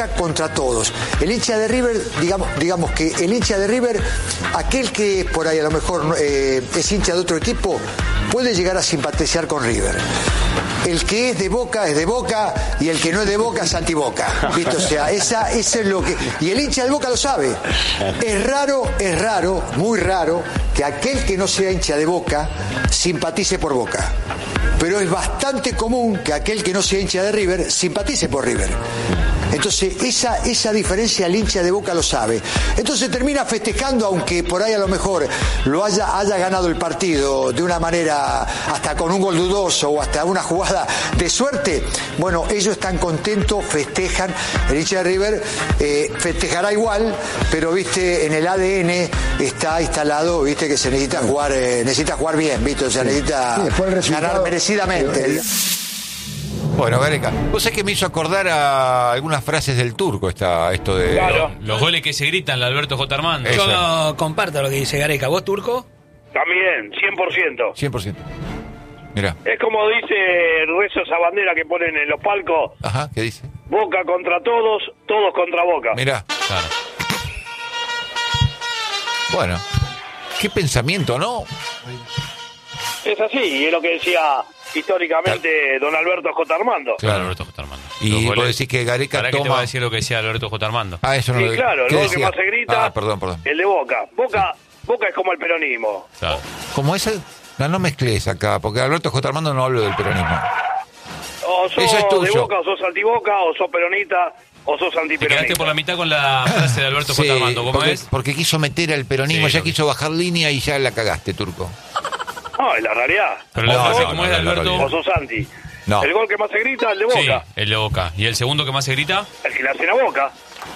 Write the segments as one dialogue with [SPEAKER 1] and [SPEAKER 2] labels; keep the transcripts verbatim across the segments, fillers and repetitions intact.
[SPEAKER 1] Boca contra todos. El hincha de River, digamos, digamos que el hincha de River, aquel que por ahí a lo mejor eh, es hincha de otro equipo, puede llegar a simpatizar con River. El que es de Boca es de Boca y el que no es de Boca es anti-Boca, ¿viste? O sea, esa, esa es lo que... Y el hincha de Boca lo sabe. Es raro, es raro, muy raro, que aquel que no sea hincha de Boca simpatice por Boca. Pero es bastante común que aquel que no sea hincha de River simpatice por River. Entonces, esa, esa diferencia el hincha de Boca lo sabe. Entonces termina festejando, aunque por ahí a lo mejor lo haya, haya ganado el partido de una manera, hasta con un gol dudoso o hasta una jugada de suerte. Bueno, ellos están contentos, festejan. El hincha de River eh, festejará igual, pero viste, en el A D N está instalado, viste, que se necesita jugar, eh, necesita jugar bien, viste, o sea, necesita sí, ganar merecidamente.
[SPEAKER 2] Bueno, Gareca, vos sabés que me hizo acordar a algunas frases del Turco esta, esto de...
[SPEAKER 3] Claro.
[SPEAKER 4] Los, los goles que se gritan, la Alberto J. Armando.
[SPEAKER 3] Yo
[SPEAKER 2] Eso.
[SPEAKER 3] no comparto lo que dice Gareca. ¿Vos, Turco?
[SPEAKER 5] También, cien por ciento.
[SPEAKER 2] cien por ciento. Mirá.
[SPEAKER 5] Es como dice el rezo esa bandera que ponen en los palcos,
[SPEAKER 2] Ajá, ¿qué dice?
[SPEAKER 5] Boca contra todos, todos contra Boca.
[SPEAKER 2] Mirá.
[SPEAKER 4] Claro.
[SPEAKER 2] Bueno, qué pensamiento, ¿no?
[SPEAKER 5] Es así, y es lo que decía históricamente don Alberto J. Armando.
[SPEAKER 2] Claro.
[SPEAKER 4] Alberto J. Armando.
[SPEAKER 2] Y
[SPEAKER 4] Los
[SPEAKER 2] vos
[SPEAKER 4] goles-
[SPEAKER 2] decís que Gareca
[SPEAKER 4] ¿Para qué te
[SPEAKER 2] toma...
[SPEAKER 4] va a decir lo que decía Alberto J. Armando?
[SPEAKER 2] Ah, eso no
[SPEAKER 5] Sí,
[SPEAKER 2] lo...
[SPEAKER 5] claro, el
[SPEAKER 2] ¿Qué
[SPEAKER 5] gol que
[SPEAKER 2] decía?
[SPEAKER 5] más se grita,
[SPEAKER 2] Ah, perdón, perdón.
[SPEAKER 5] el de Boca. Boca, Boca es como el peronismo.
[SPEAKER 4] Claro.
[SPEAKER 2] Como ese... No, no mezcles acá, porque Alberto J. Armando no hablo del peronismo.
[SPEAKER 5] O sos
[SPEAKER 2] Eso es
[SPEAKER 5] de
[SPEAKER 2] tuyo.
[SPEAKER 5] Boca, o sos antiboca, o sos peronista, o sos
[SPEAKER 4] Te quedaste
[SPEAKER 5] antiperonista.
[SPEAKER 4] por la mitad con la frase de Alberto
[SPEAKER 2] Sí,
[SPEAKER 4] J. Armando. ¿Cómo
[SPEAKER 2] porque,
[SPEAKER 4] es?
[SPEAKER 2] porque quiso meter al peronismo,
[SPEAKER 4] Sí,
[SPEAKER 2] ya
[SPEAKER 4] lo
[SPEAKER 2] quiso bajar línea y ya la cagaste, Turco.
[SPEAKER 5] No, es la realidad.
[SPEAKER 4] Pero la
[SPEAKER 2] No,
[SPEAKER 4] frase,
[SPEAKER 2] no,
[SPEAKER 4] ¿cómo
[SPEAKER 2] no,
[SPEAKER 4] es de
[SPEAKER 2] no, no,
[SPEAKER 4] Alberto?
[SPEAKER 2] no,
[SPEAKER 5] O sos anti.
[SPEAKER 2] No.
[SPEAKER 5] El gol que más se grita, el de
[SPEAKER 4] Sí,
[SPEAKER 5] Boca.
[SPEAKER 4] el de Boca. ¿Y el segundo que más se grita?
[SPEAKER 5] El que le hacen a Boca.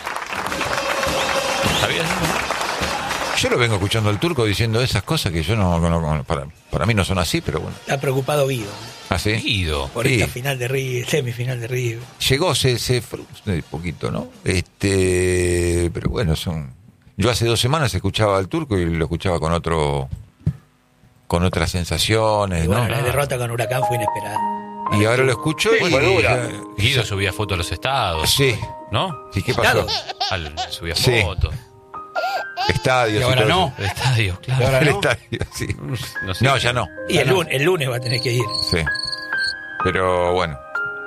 [SPEAKER 4] ¿Está bien?
[SPEAKER 2] Yo lo vengo escuchando al Turco diciendo esas cosas que yo no... no- no- para, para mí no son así, pero bueno.
[SPEAKER 3] Está preocupado Guido
[SPEAKER 2] ¿Ah, sí?
[SPEAKER 4] Guido.
[SPEAKER 3] por
[SPEAKER 2] Sí.
[SPEAKER 3] esta final de River, semifinal de River.
[SPEAKER 2] Llegó, se, se frustró un poquito, ¿no? Este, pero bueno, son... Yo hace dos semanas escuchaba al Turco y lo escuchaba con otro... con otras sensaciones,
[SPEAKER 3] Y bueno,
[SPEAKER 2] ¿no?
[SPEAKER 3] la derrota con Huracán fue inesperada.
[SPEAKER 2] Y ahora lo escucho
[SPEAKER 5] Sí,
[SPEAKER 2] y...
[SPEAKER 5] fue dura.
[SPEAKER 4] Guido subía fotos a los estados.
[SPEAKER 2] Sí.
[SPEAKER 4] ¿No?
[SPEAKER 2] Sí, ¿qué pasó?
[SPEAKER 4] Al- subía
[SPEAKER 2] Sí.
[SPEAKER 4] fotos.
[SPEAKER 2] Estadios
[SPEAKER 6] Y ahora
[SPEAKER 2] todo
[SPEAKER 6] no.
[SPEAKER 2] eso.
[SPEAKER 4] El estadio,
[SPEAKER 6] Y
[SPEAKER 4] claro.
[SPEAKER 6] ahora
[SPEAKER 2] El
[SPEAKER 6] no.
[SPEAKER 2] estadio, sí.
[SPEAKER 4] No sé.
[SPEAKER 2] No, ya no.
[SPEAKER 3] Y el lunes, el lunes va a tener que ir.
[SPEAKER 2] Sí. Pero bueno.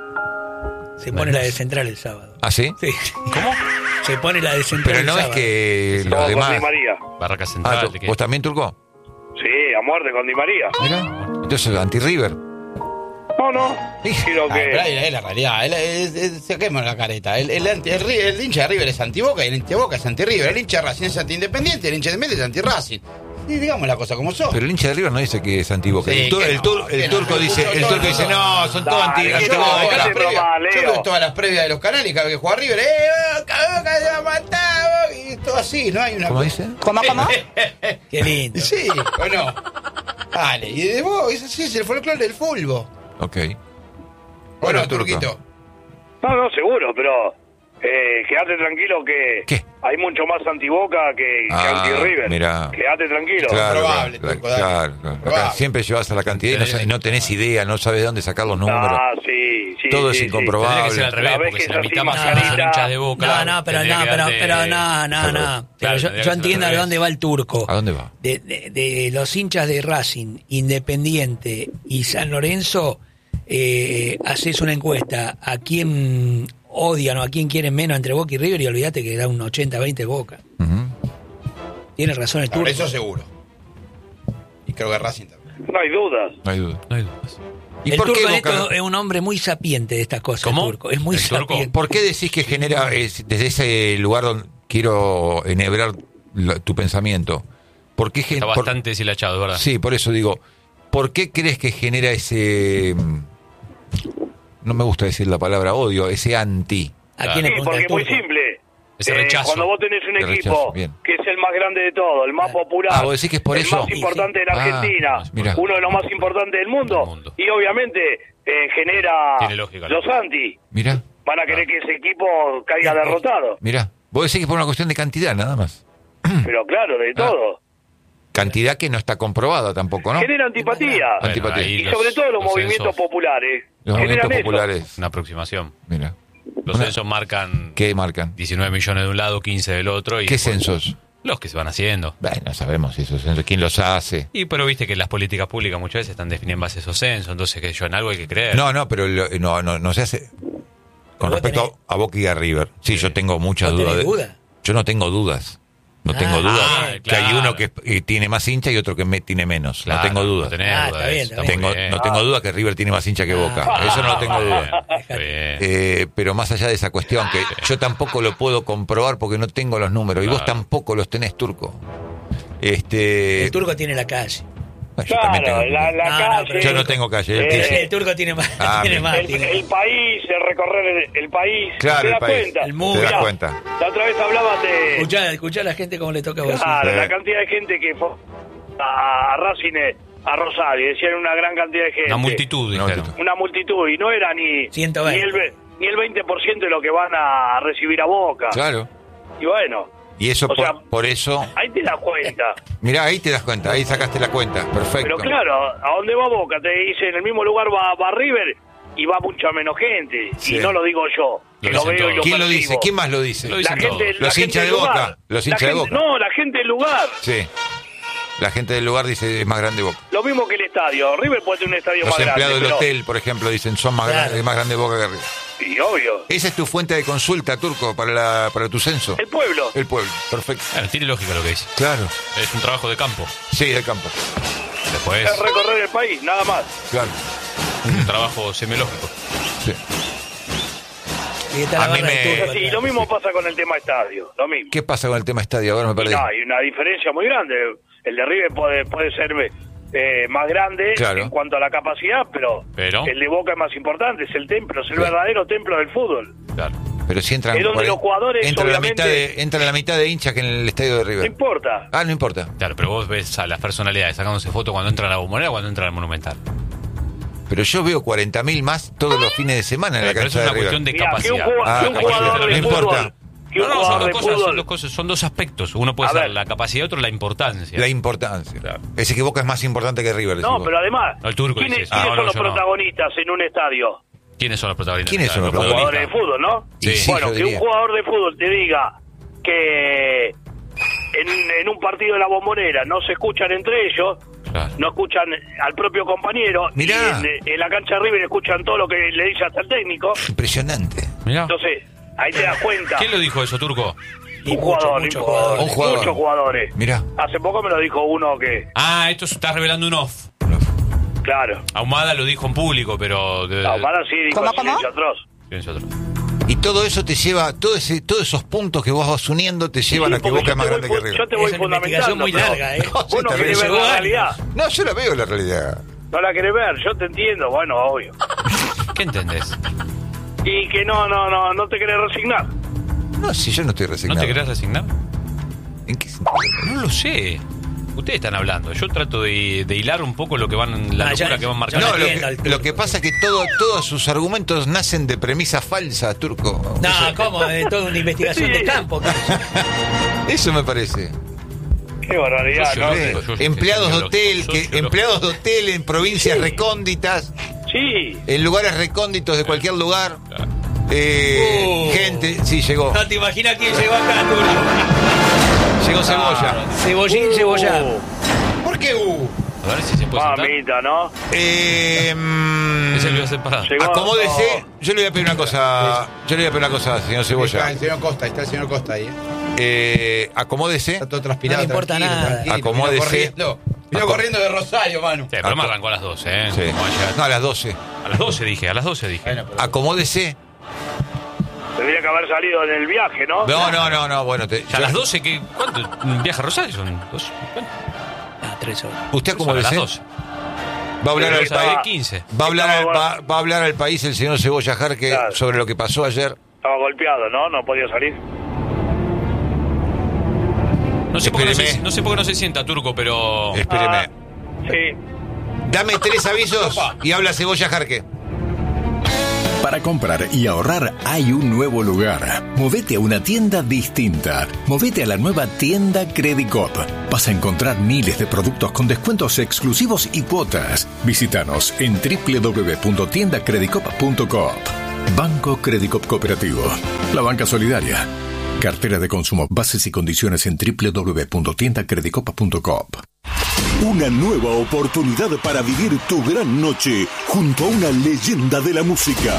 [SPEAKER 3] Se pone la de Central el sábado.
[SPEAKER 2] ¿Ah, sí?
[SPEAKER 3] Sí. ¿Cómo? Se pone la de Central
[SPEAKER 2] Pero
[SPEAKER 3] el
[SPEAKER 2] no es
[SPEAKER 3] sábado.
[SPEAKER 2] que
[SPEAKER 5] Como
[SPEAKER 2] los
[SPEAKER 5] con Di
[SPEAKER 2] demás...
[SPEAKER 5] María.
[SPEAKER 4] Barraca
[SPEAKER 2] Ah,
[SPEAKER 4] Central.
[SPEAKER 2] ¿tú-
[SPEAKER 4] de que-
[SPEAKER 2] ¿vos también, Turco?
[SPEAKER 5] Sí, a muerte con Di María.
[SPEAKER 2] Mira. Entonces, anti-River.
[SPEAKER 5] No, no. Quiero
[SPEAKER 6] Ah, pero ahí
[SPEAKER 5] que...
[SPEAKER 6] es la realidad. El, es- es- saquemos la careta. El, el, anti- el, Ri- el hincha de River es anti-Boca y el hincha de Boca es anti-River. El hincha de Racing es anti-independiente y el hincha de Independiente es anti-Racing. Y digamos la cosa como son.
[SPEAKER 2] Pero el hincha de River no dice que es anti-Boca.
[SPEAKER 6] Sí,
[SPEAKER 2] el, tur-
[SPEAKER 6] que
[SPEAKER 2] el,
[SPEAKER 6] no,
[SPEAKER 2] tur- el
[SPEAKER 6] que no.
[SPEAKER 2] turco dice, el turco dice, no, son todos
[SPEAKER 5] Dale,
[SPEAKER 2] anti
[SPEAKER 5] que
[SPEAKER 6] Yo
[SPEAKER 5] no,
[SPEAKER 6] veo
[SPEAKER 5] dejate
[SPEAKER 6] las
[SPEAKER 5] de
[SPEAKER 6] previas-
[SPEAKER 5] broma,
[SPEAKER 6] yo
[SPEAKER 5] Leo.
[SPEAKER 6] veo todas las previas de los canales y cada vez que juega River, ¡eh! Boca, Boca, ya mataba! Y todo así, no hay una.
[SPEAKER 2] ¿Cómo dice?
[SPEAKER 7] ¿Cómo, cómo?
[SPEAKER 3] Qué lindo.
[SPEAKER 6] Sí, o no. Dale, y de vos, es así, es el folclore del fulbo.
[SPEAKER 2] Ok.
[SPEAKER 6] Bueno,
[SPEAKER 2] Turco.
[SPEAKER 6] Turquito.
[SPEAKER 5] No, no, seguro, pero... Eh, quédate tranquilo que
[SPEAKER 2] ¿Qué?
[SPEAKER 5] hay mucho más anti-Boca que, que
[SPEAKER 2] Ah,
[SPEAKER 5] anti-River.
[SPEAKER 2] mirá.
[SPEAKER 5] Quédate tranquilo.
[SPEAKER 2] Claro,
[SPEAKER 6] Probable,
[SPEAKER 2] claro,
[SPEAKER 6] Turco, dale.
[SPEAKER 2] claro, claro.
[SPEAKER 6] Probable.
[SPEAKER 2] Acá siempre llevas a la cantidad y no, sabes- no tenés idea, no sabes de dónde sacar los números.
[SPEAKER 5] Ah, sí, sí.
[SPEAKER 2] Todo
[SPEAKER 5] sí,
[SPEAKER 2] es
[SPEAKER 5] sí.
[SPEAKER 2] incomprobable.
[SPEAKER 4] Tendría que ser al revés,
[SPEAKER 5] La vez
[SPEAKER 4] porque
[SPEAKER 5] que
[SPEAKER 4] si
[SPEAKER 5] es
[SPEAKER 4] la
[SPEAKER 5] así,
[SPEAKER 4] mitad más
[SPEAKER 5] mascarita-
[SPEAKER 4] son hinchas de Boca.
[SPEAKER 3] No, no, pero
[SPEAKER 4] tendría
[SPEAKER 3] no,
[SPEAKER 4] que
[SPEAKER 3] pero,
[SPEAKER 4] quedarte-
[SPEAKER 3] pero no, no, no.
[SPEAKER 4] Claro,
[SPEAKER 3] Pero yo,
[SPEAKER 4] tendría
[SPEAKER 3] yo
[SPEAKER 4] que
[SPEAKER 3] entiendo
[SPEAKER 4] ser
[SPEAKER 3] de
[SPEAKER 4] al
[SPEAKER 3] dónde va el Turco.
[SPEAKER 2] ¿A dónde va?
[SPEAKER 3] De, de- de los hinchas de Racing, Independiente y San Lorenzo, eh, haces una encuesta a quién odian o a quién quieren menos entre Boca y River y olvídate que da un ochenta veinte Boca.
[SPEAKER 2] Ujú.
[SPEAKER 3] Tiene razón el
[SPEAKER 6] Claro,
[SPEAKER 3] Turco.
[SPEAKER 6] eso seguro. Y creo que Racing también.
[SPEAKER 5] No hay dudas.
[SPEAKER 2] No hay duda.
[SPEAKER 4] No hay dudas.
[SPEAKER 2] ¿Y
[SPEAKER 3] El
[SPEAKER 2] por
[SPEAKER 3] Turco
[SPEAKER 2] qué
[SPEAKER 3] en
[SPEAKER 2] Boca-
[SPEAKER 3] esto es un hombre muy sapiente de estas cosas.
[SPEAKER 4] ¿Cómo?
[SPEAKER 3] El Turco. Es muy
[SPEAKER 4] ¿El Turco?
[SPEAKER 3] sapiente.
[SPEAKER 2] ¿Por qué decís que genera, es, desde ese lugar donde quiero enhebrar la- tu pensamiento? ¿Por qué gen-
[SPEAKER 4] Está
[SPEAKER 2] por-
[SPEAKER 4] bastante deshilachado, ¿verdad?
[SPEAKER 2] Sí, por eso digo, ¿por qué crees que genera ese... mm, no me gusta decir la palabra odio, ese anti?
[SPEAKER 3] ¿A quién le
[SPEAKER 5] Sí,
[SPEAKER 3] pregunta
[SPEAKER 5] porque
[SPEAKER 3] el
[SPEAKER 5] es muy
[SPEAKER 3] Turco?
[SPEAKER 5] simple.
[SPEAKER 4] Ese
[SPEAKER 5] Eh,
[SPEAKER 4] rechazo.
[SPEAKER 5] Cuando vos tenés un
[SPEAKER 2] De
[SPEAKER 5] equipo
[SPEAKER 2] rechazo, bien.
[SPEAKER 5] que es el más grande de todo, el más popular,
[SPEAKER 2] Ah, vos decís que es por
[SPEAKER 5] el
[SPEAKER 2] eso.
[SPEAKER 5] más importante de la
[SPEAKER 2] Ah,
[SPEAKER 5] Argentina,
[SPEAKER 2] mirá.
[SPEAKER 5] uno de los más importantes del mundo,
[SPEAKER 4] Del mundo.
[SPEAKER 5] y obviamente eh, genera
[SPEAKER 4] Tiene lógica,
[SPEAKER 5] los anti.
[SPEAKER 2] Mirá,
[SPEAKER 5] Van a querer que ese equipo caiga derrotado.
[SPEAKER 2] mirá. Vos decís que es por una cuestión de cantidad, nada más.
[SPEAKER 5] Pero claro, de
[SPEAKER 2] Ah.
[SPEAKER 5] todo.
[SPEAKER 2] Cantidad que no está comprobada tampoco, ¿no?
[SPEAKER 5] Genera antipatía.
[SPEAKER 4] Bueno,
[SPEAKER 2] Antipatía.
[SPEAKER 4] ahí
[SPEAKER 5] Y
[SPEAKER 4] los-
[SPEAKER 5] sobre todo los,
[SPEAKER 4] los
[SPEAKER 5] movimientos
[SPEAKER 4] censos,
[SPEAKER 5] populares.
[SPEAKER 2] Los
[SPEAKER 5] Generan
[SPEAKER 2] movimientos
[SPEAKER 5] eso.
[SPEAKER 2] populares.
[SPEAKER 4] Una aproximación.
[SPEAKER 2] Mira.
[SPEAKER 4] Los
[SPEAKER 2] Una-
[SPEAKER 4] censos marcan
[SPEAKER 2] ¿Qué marcan?
[SPEAKER 4] diecinueve millones de un lado, quince del otro. Y
[SPEAKER 2] ¿Qué
[SPEAKER 4] después-
[SPEAKER 2] censos?
[SPEAKER 4] Los que se van haciendo.
[SPEAKER 2] Bueno, no sabemos esos censos. ¿Quién los hace?
[SPEAKER 4] Y pero viste que las políticas públicas muchas veces están definidas en base a esos censos, entonces que yo en algo hay que creer.
[SPEAKER 2] No, no, pero lo- no, no, no se hace. Con
[SPEAKER 3] ¿Vos
[SPEAKER 2] respecto
[SPEAKER 3] tenés-
[SPEAKER 2] a Boca y a River. Sí, yo tengo muchas
[SPEAKER 3] ¿Vos
[SPEAKER 2] dudas.
[SPEAKER 3] tenés
[SPEAKER 2] de-
[SPEAKER 3] duda?
[SPEAKER 2] Yo no tengo dudas. No
[SPEAKER 3] Ah,
[SPEAKER 2] tengo dudas.
[SPEAKER 4] ah,
[SPEAKER 2] que hay
[SPEAKER 4] claro.
[SPEAKER 2] uno que eh, tiene más hincha y otro que me, tiene menos.
[SPEAKER 4] Claro,
[SPEAKER 2] no tengo dudas.
[SPEAKER 4] No tenés
[SPEAKER 3] Ah,
[SPEAKER 4] duda
[SPEAKER 3] está
[SPEAKER 4] de
[SPEAKER 3] bien,
[SPEAKER 4] eso,
[SPEAKER 3] está
[SPEAKER 4] está
[SPEAKER 3] bien.
[SPEAKER 2] Tengo,
[SPEAKER 4] muy bien.
[SPEAKER 2] no tengo duda que River tiene más hincha que Boca.
[SPEAKER 3] Ah.
[SPEAKER 2] Eso no lo tengo duda.
[SPEAKER 4] Está bien.
[SPEAKER 2] Eh, pero más allá de esa cuestión, que yo tampoco lo puedo comprobar porque no tengo los números. Y vos
[SPEAKER 4] Claro.
[SPEAKER 2] tampoco los tenés, Turco. Este.
[SPEAKER 3] El turco tiene la calle.
[SPEAKER 2] Bueno, yo también
[SPEAKER 5] Claro,
[SPEAKER 2] tengo-
[SPEAKER 5] la, la
[SPEAKER 3] No, no,
[SPEAKER 5] calle.
[SPEAKER 3] pero-
[SPEAKER 2] Yo no tengo calle. él
[SPEAKER 5] Eh,
[SPEAKER 2] tiene-
[SPEAKER 3] El turco tiene más.
[SPEAKER 2] Ah,
[SPEAKER 3] tiene
[SPEAKER 2] bien.
[SPEAKER 3] más
[SPEAKER 5] El,
[SPEAKER 3] tiene-
[SPEAKER 5] el país, el recorrer el, el país.
[SPEAKER 2] Claro,
[SPEAKER 5] ¿Te
[SPEAKER 2] el
[SPEAKER 5] das
[SPEAKER 2] país.
[SPEAKER 5] cuenta?
[SPEAKER 3] El mundo.
[SPEAKER 2] Te das
[SPEAKER 5] Mirá,
[SPEAKER 2] cuenta.
[SPEAKER 5] La otra vez hablaban de.
[SPEAKER 3] Escuchá, escuchá a la gente como le toca a vos.
[SPEAKER 5] Claro,
[SPEAKER 2] Sí.
[SPEAKER 5] la cantidad de gente que fue a, a Racing, eh, a Rosario, decían una gran cantidad de gente.
[SPEAKER 4] Una multitud,
[SPEAKER 2] Una
[SPEAKER 4] dijeron.
[SPEAKER 2] multitud.
[SPEAKER 5] Una multitud, y no era ni,
[SPEAKER 3] ciento
[SPEAKER 5] ni,
[SPEAKER 3] veinte.
[SPEAKER 5] el, ve- ni el veinte por ciento de lo que van a recibir a Boca.
[SPEAKER 2] Claro.
[SPEAKER 5] Y bueno,
[SPEAKER 2] Y eso
[SPEAKER 5] O
[SPEAKER 2] por,
[SPEAKER 5] sea-
[SPEAKER 2] por eso.
[SPEAKER 5] ahí te das cuenta.
[SPEAKER 2] Mirá, ahí te das cuenta. Ahí sacaste la cuenta. Perfecto.
[SPEAKER 5] Pero claro, ¿a dónde va Boca? Te dice, en el mismo lugar va, va River y va mucha menos gente.
[SPEAKER 2] Sí.
[SPEAKER 5] Y no lo digo yo, que
[SPEAKER 4] Lo
[SPEAKER 5] lo
[SPEAKER 4] dicen
[SPEAKER 5] veo y lo
[SPEAKER 4] todos.
[SPEAKER 2] ¿Quién lo
[SPEAKER 5] percibo.
[SPEAKER 2] dice? ¿Quién más lo dice?
[SPEAKER 4] Lo
[SPEAKER 5] La
[SPEAKER 4] dicen
[SPEAKER 5] gente,
[SPEAKER 4] todos.
[SPEAKER 5] la
[SPEAKER 2] Los
[SPEAKER 5] gente
[SPEAKER 2] hinchas
[SPEAKER 5] del
[SPEAKER 2] de Boca,
[SPEAKER 5] lugar.
[SPEAKER 2] los
[SPEAKER 5] La
[SPEAKER 2] hinchas de
[SPEAKER 5] gente-
[SPEAKER 2] Boca.
[SPEAKER 5] No, la gente del lugar.
[SPEAKER 2] Sí. La gente del lugar dice es más grande Boca.
[SPEAKER 5] Lo mismo que el estadio. River puede tener un estadio
[SPEAKER 2] Los
[SPEAKER 5] más grande.
[SPEAKER 2] empleados del
[SPEAKER 5] pero-
[SPEAKER 2] hotel, por ejemplo, dicen son más
[SPEAKER 3] Claro.
[SPEAKER 2] grandes, es más grande Boca que River.
[SPEAKER 5] Y obvio.
[SPEAKER 2] Esa es tu fuente de consulta, Turco, para la para tu censo.
[SPEAKER 5] El pueblo.
[SPEAKER 2] El pueblo. Perfecto.
[SPEAKER 4] Claro, tiene lógica lo que dice.
[SPEAKER 2] Claro.
[SPEAKER 4] Es un trabajo de campo.
[SPEAKER 2] Sí, del campo.
[SPEAKER 4] Después,
[SPEAKER 5] Es recorrer el país, nada más.
[SPEAKER 2] Claro.
[SPEAKER 4] un trabajo semiológico.
[SPEAKER 2] Sí.
[SPEAKER 3] Y está la
[SPEAKER 2] A mí
[SPEAKER 3] barra del
[SPEAKER 2] me-
[SPEAKER 3] turco
[SPEAKER 5] Sí,
[SPEAKER 3] atrás.
[SPEAKER 5] lo mismo pasa con el tema estadio. Lo mismo.
[SPEAKER 2] ¿Qué pasa con el tema estadio? Ahora me
[SPEAKER 5] Y
[SPEAKER 2] perdí.
[SPEAKER 5] no, hay una diferencia muy grande. El de River puede, puede ser eh, más grande
[SPEAKER 2] Claro.
[SPEAKER 5] en cuanto a la capacidad, pero,
[SPEAKER 4] Pero.
[SPEAKER 5] el de Boca es más importante. Es el templo, es el
[SPEAKER 2] Sí.
[SPEAKER 5] verdadero templo del fútbol.
[SPEAKER 4] Claro.
[SPEAKER 2] Pero si entran
[SPEAKER 5] Es donde
[SPEAKER 2] por ahí-
[SPEAKER 5] los jugadores,
[SPEAKER 2] entra la
[SPEAKER 5] obviamente-
[SPEAKER 2] mitad de entra la mitad de hinchas que en el estadio de
[SPEAKER 5] No
[SPEAKER 2] River.
[SPEAKER 5] importa.
[SPEAKER 2] Ah, no importa.
[SPEAKER 4] Claro, pero vos ves a las personalidades sacándose fotos cuando entran a la Bombonera o cuando entran al Monumental.
[SPEAKER 2] Pero yo veo cuarenta mil más todos los fines de semana en la
[SPEAKER 4] Pero eso
[SPEAKER 2] cancha
[SPEAKER 4] es
[SPEAKER 2] de
[SPEAKER 4] una
[SPEAKER 2] River.
[SPEAKER 4] cuestión de
[SPEAKER 5] Mirá, que un
[SPEAKER 4] capacidad.
[SPEAKER 5] jugador,
[SPEAKER 2] Ah,
[SPEAKER 5] que un
[SPEAKER 2] capacidad,
[SPEAKER 5] jugador
[SPEAKER 2] no
[SPEAKER 5] de
[SPEAKER 2] importa.
[SPEAKER 5] fútbol. Que
[SPEAKER 4] No,
[SPEAKER 5] un
[SPEAKER 4] no, son
[SPEAKER 5] jugador
[SPEAKER 4] dos
[SPEAKER 5] de
[SPEAKER 4] cosas, son
[SPEAKER 5] fútbol.
[SPEAKER 4] dos cosas, son dos aspectos. Uno puede
[SPEAKER 5] A
[SPEAKER 4] ser
[SPEAKER 5] ver.
[SPEAKER 4] la capacidad y otro la importancia.
[SPEAKER 2] La importancia.
[SPEAKER 4] Claro.
[SPEAKER 2] Ese que Boca es más importante que River. decís
[SPEAKER 5] No,
[SPEAKER 2] vos.
[SPEAKER 5] pero además,
[SPEAKER 4] No, el turco
[SPEAKER 5] ¿quiénes,
[SPEAKER 4] dice eso.
[SPEAKER 5] quiénes
[SPEAKER 4] Ah, no,
[SPEAKER 5] son los
[SPEAKER 4] yo no.
[SPEAKER 5] protagonistas en un estadio?
[SPEAKER 4] ¿Quiénes son los protagonistas?
[SPEAKER 2] ¿Quiénes son los
[SPEAKER 5] Los jugadores de
[SPEAKER 4] protagonistas?
[SPEAKER 5] fútbol, ¿no?
[SPEAKER 2] Y sí,
[SPEAKER 5] Bueno,
[SPEAKER 2] yo
[SPEAKER 5] que un
[SPEAKER 2] diría.
[SPEAKER 5] jugador de fútbol te diga que en, en un partido de la Bombonera no se escuchan entre ellos,
[SPEAKER 4] Claro.
[SPEAKER 5] no escuchan al propio compañero,
[SPEAKER 2] Mirá.
[SPEAKER 5] y en, en la cancha de River escuchan todo lo que le dice hasta el técnico.
[SPEAKER 2] Impresionante.
[SPEAKER 4] Mirá.
[SPEAKER 5] Entonces, ahí te das cuenta.
[SPEAKER 4] ¿Quién lo dijo eso, Turco?
[SPEAKER 3] Y
[SPEAKER 5] Un
[SPEAKER 3] mucho,
[SPEAKER 5] jugador,
[SPEAKER 3] mucho
[SPEAKER 5] un
[SPEAKER 3] jugador.
[SPEAKER 2] Un jugador.
[SPEAKER 5] Muchos jugadores.
[SPEAKER 2] Mirá.
[SPEAKER 5] Hace poco me lo dijo uno que,
[SPEAKER 4] Ah, esto se está revelando un off.
[SPEAKER 5] claro,
[SPEAKER 4] Ahumada lo dijo en público, pero... De,
[SPEAKER 5] no, para sí dijo
[SPEAKER 7] ¿Cómo, cómo?
[SPEAKER 5] silencio atroz.
[SPEAKER 4] Silencio atrás.
[SPEAKER 2] Y todo eso te lleva, todo ese, todos esos puntos que vos vas uniendo te llevan
[SPEAKER 5] Sí,
[SPEAKER 2] a que
[SPEAKER 5] porque
[SPEAKER 2] Boca
[SPEAKER 5] yo
[SPEAKER 2] es más
[SPEAKER 5] te
[SPEAKER 2] grande
[SPEAKER 5] voy
[SPEAKER 2] que
[SPEAKER 5] fu-
[SPEAKER 2] River.
[SPEAKER 5] Yo te voy
[SPEAKER 3] Es una investigación
[SPEAKER 5] fundamentando.
[SPEAKER 3] muy
[SPEAKER 5] pero
[SPEAKER 3] larga, ¿eh?
[SPEAKER 5] Vos no
[SPEAKER 2] Sí,
[SPEAKER 5] querés ver
[SPEAKER 2] también.
[SPEAKER 5] la
[SPEAKER 3] Llevó
[SPEAKER 5] realidad.
[SPEAKER 2] No, yo la veo la realidad.
[SPEAKER 5] No la querés ver, yo te entiendo, bueno, obvio.
[SPEAKER 4] ¿Qué entendés?
[SPEAKER 5] Y que no, no, no, no te querés resignar.
[SPEAKER 2] No, si yo no estoy
[SPEAKER 4] ¿No
[SPEAKER 2] resignado.
[SPEAKER 4] te querés resignar?
[SPEAKER 2] ¿En qué sentido?
[SPEAKER 4] No lo sé. Ustedes están hablando. Yo trato de, de hilar un poco lo que van, la
[SPEAKER 3] Ah,
[SPEAKER 4] locura
[SPEAKER 3] ya-
[SPEAKER 4] que van
[SPEAKER 3] ya
[SPEAKER 4] marcando.
[SPEAKER 2] No, lo
[SPEAKER 3] entiendo al
[SPEAKER 2] que,
[SPEAKER 3] turco.
[SPEAKER 2] lo que pasa es que todo, todos sus argumentos nacen de premisas falsas, Turco.
[SPEAKER 3] No,
[SPEAKER 2] Eso,
[SPEAKER 3] ¿cómo? Es toda una investigación de campo.
[SPEAKER 2] eso me parece.
[SPEAKER 5] Qué barbaridad,
[SPEAKER 4] Yo
[SPEAKER 5] ¿no?
[SPEAKER 4] sé.
[SPEAKER 2] Eh,
[SPEAKER 4] yo- yo-
[SPEAKER 2] empleados de
[SPEAKER 4] yo-
[SPEAKER 2] hotel,
[SPEAKER 4] yo-
[SPEAKER 2] que,
[SPEAKER 4] yo-
[SPEAKER 2] empleados de hotel en provincias recónditas,
[SPEAKER 5] Sí,
[SPEAKER 2] en lugares recónditos de cualquier lugar. Eh,
[SPEAKER 3] Uh.
[SPEAKER 2] gente, sí, llegó.
[SPEAKER 3] No te imaginas quién llegó acá, Turco.
[SPEAKER 2] Llegó Cebolla.
[SPEAKER 3] Cebollín, cebolla.
[SPEAKER 2] ¿Por qué uh?
[SPEAKER 4] A ver si se puede sentar.
[SPEAKER 5] mamita, ¿no?
[SPEAKER 2] Eh, mm,
[SPEAKER 4] Ese lo voy a hacer parar.
[SPEAKER 5] Llegó-
[SPEAKER 2] acomódese. Yo le voy a pedir una cosa. Yo le voy a pedir una cosa, señor
[SPEAKER 6] Está
[SPEAKER 2] Cebolla.
[SPEAKER 6] el señor Costa, ahí está el señor Costa ahí. ¿eh?
[SPEAKER 2] Eh, acomódese.
[SPEAKER 6] Está todo transpirado.
[SPEAKER 3] No le importa
[SPEAKER 6] tranquilo,
[SPEAKER 3] nada.
[SPEAKER 6] tranquilo.
[SPEAKER 2] Acomódese.
[SPEAKER 6] Vino corriendo, vino
[SPEAKER 2] Acom-
[SPEAKER 6] corriendo de Rosario, Manu.
[SPEAKER 4] Sí, pero me arrancó a las doce, ¿eh?
[SPEAKER 2] Sí.
[SPEAKER 4] Como ayer.
[SPEAKER 2] No, a las doce.
[SPEAKER 4] A las doce dije, a las doce dije.
[SPEAKER 6] Bueno, pero-
[SPEAKER 2] Acomódese.
[SPEAKER 5] Tendría que haber salido en el viaje, ¿no?
[SPEAKER 2] No, no, no, no. Bueno, te,
[SPEAKER 4] Ya a las doce, ¿qué? ¿Cuánto? ¿Un viaje a Rosario? Son dos. ¿Cuánto?
[SPEAKER 3] Ah, tres horas.
[SPEAKER 2] usted
[SPEAKER 4] Son a las
[SPEAKER 2] acomódese.
[SPEAKER 4] doce.
[SPEAKER 2] Va a hablar al
[SPEAKER 5] Estaba-
[SPEAKER 2] país.
[SPEAKER 4] quince.
[SPEAKER 2] Va a hablar, al,
[SPEAKER 5] Estaba-
[SPEAKER 2] va, va a hablar al país el señor Cebolla Jarque
[SPEAKER 5] Claro.
[SPEAKER 2] sobre lo que pasó ayer.
[SPEAKER 5] Estaba golpeado, ¿no? No podía salir.
[SPEAKER 4] No sé, por qué no,
[SPEAKER 2] Espéreme.
[SPEAKER 4] se, no sé por qué no se sienta, Turco, pero...
[SPEAKER 2] Espéreme.
[SPEAKER 5] Ah, sí.
[SPEAKER 2] Dame tres avisos y habla Cebolla Jarque.
[SPEAKER 8] Para comprar y ahorrar hay un nuevo lugar. Movete a una tienda distinta. Movete a la nueva tienda Credicop. Vas a encontrar miles de productos con descuentos exclusivos y cuotas. Visítanos en doble u doble u doble u punto tienda credicop punto com. Banco Credicop Cooperativo. La banca solidaria. Cartera de consumo. Bases y condiciones en doble u doble u doble u punto tienda credicop punto com.
[SPEAKER 7] Una nueva oportunidad para vivir tu gran noche junto a una leyenda de la música.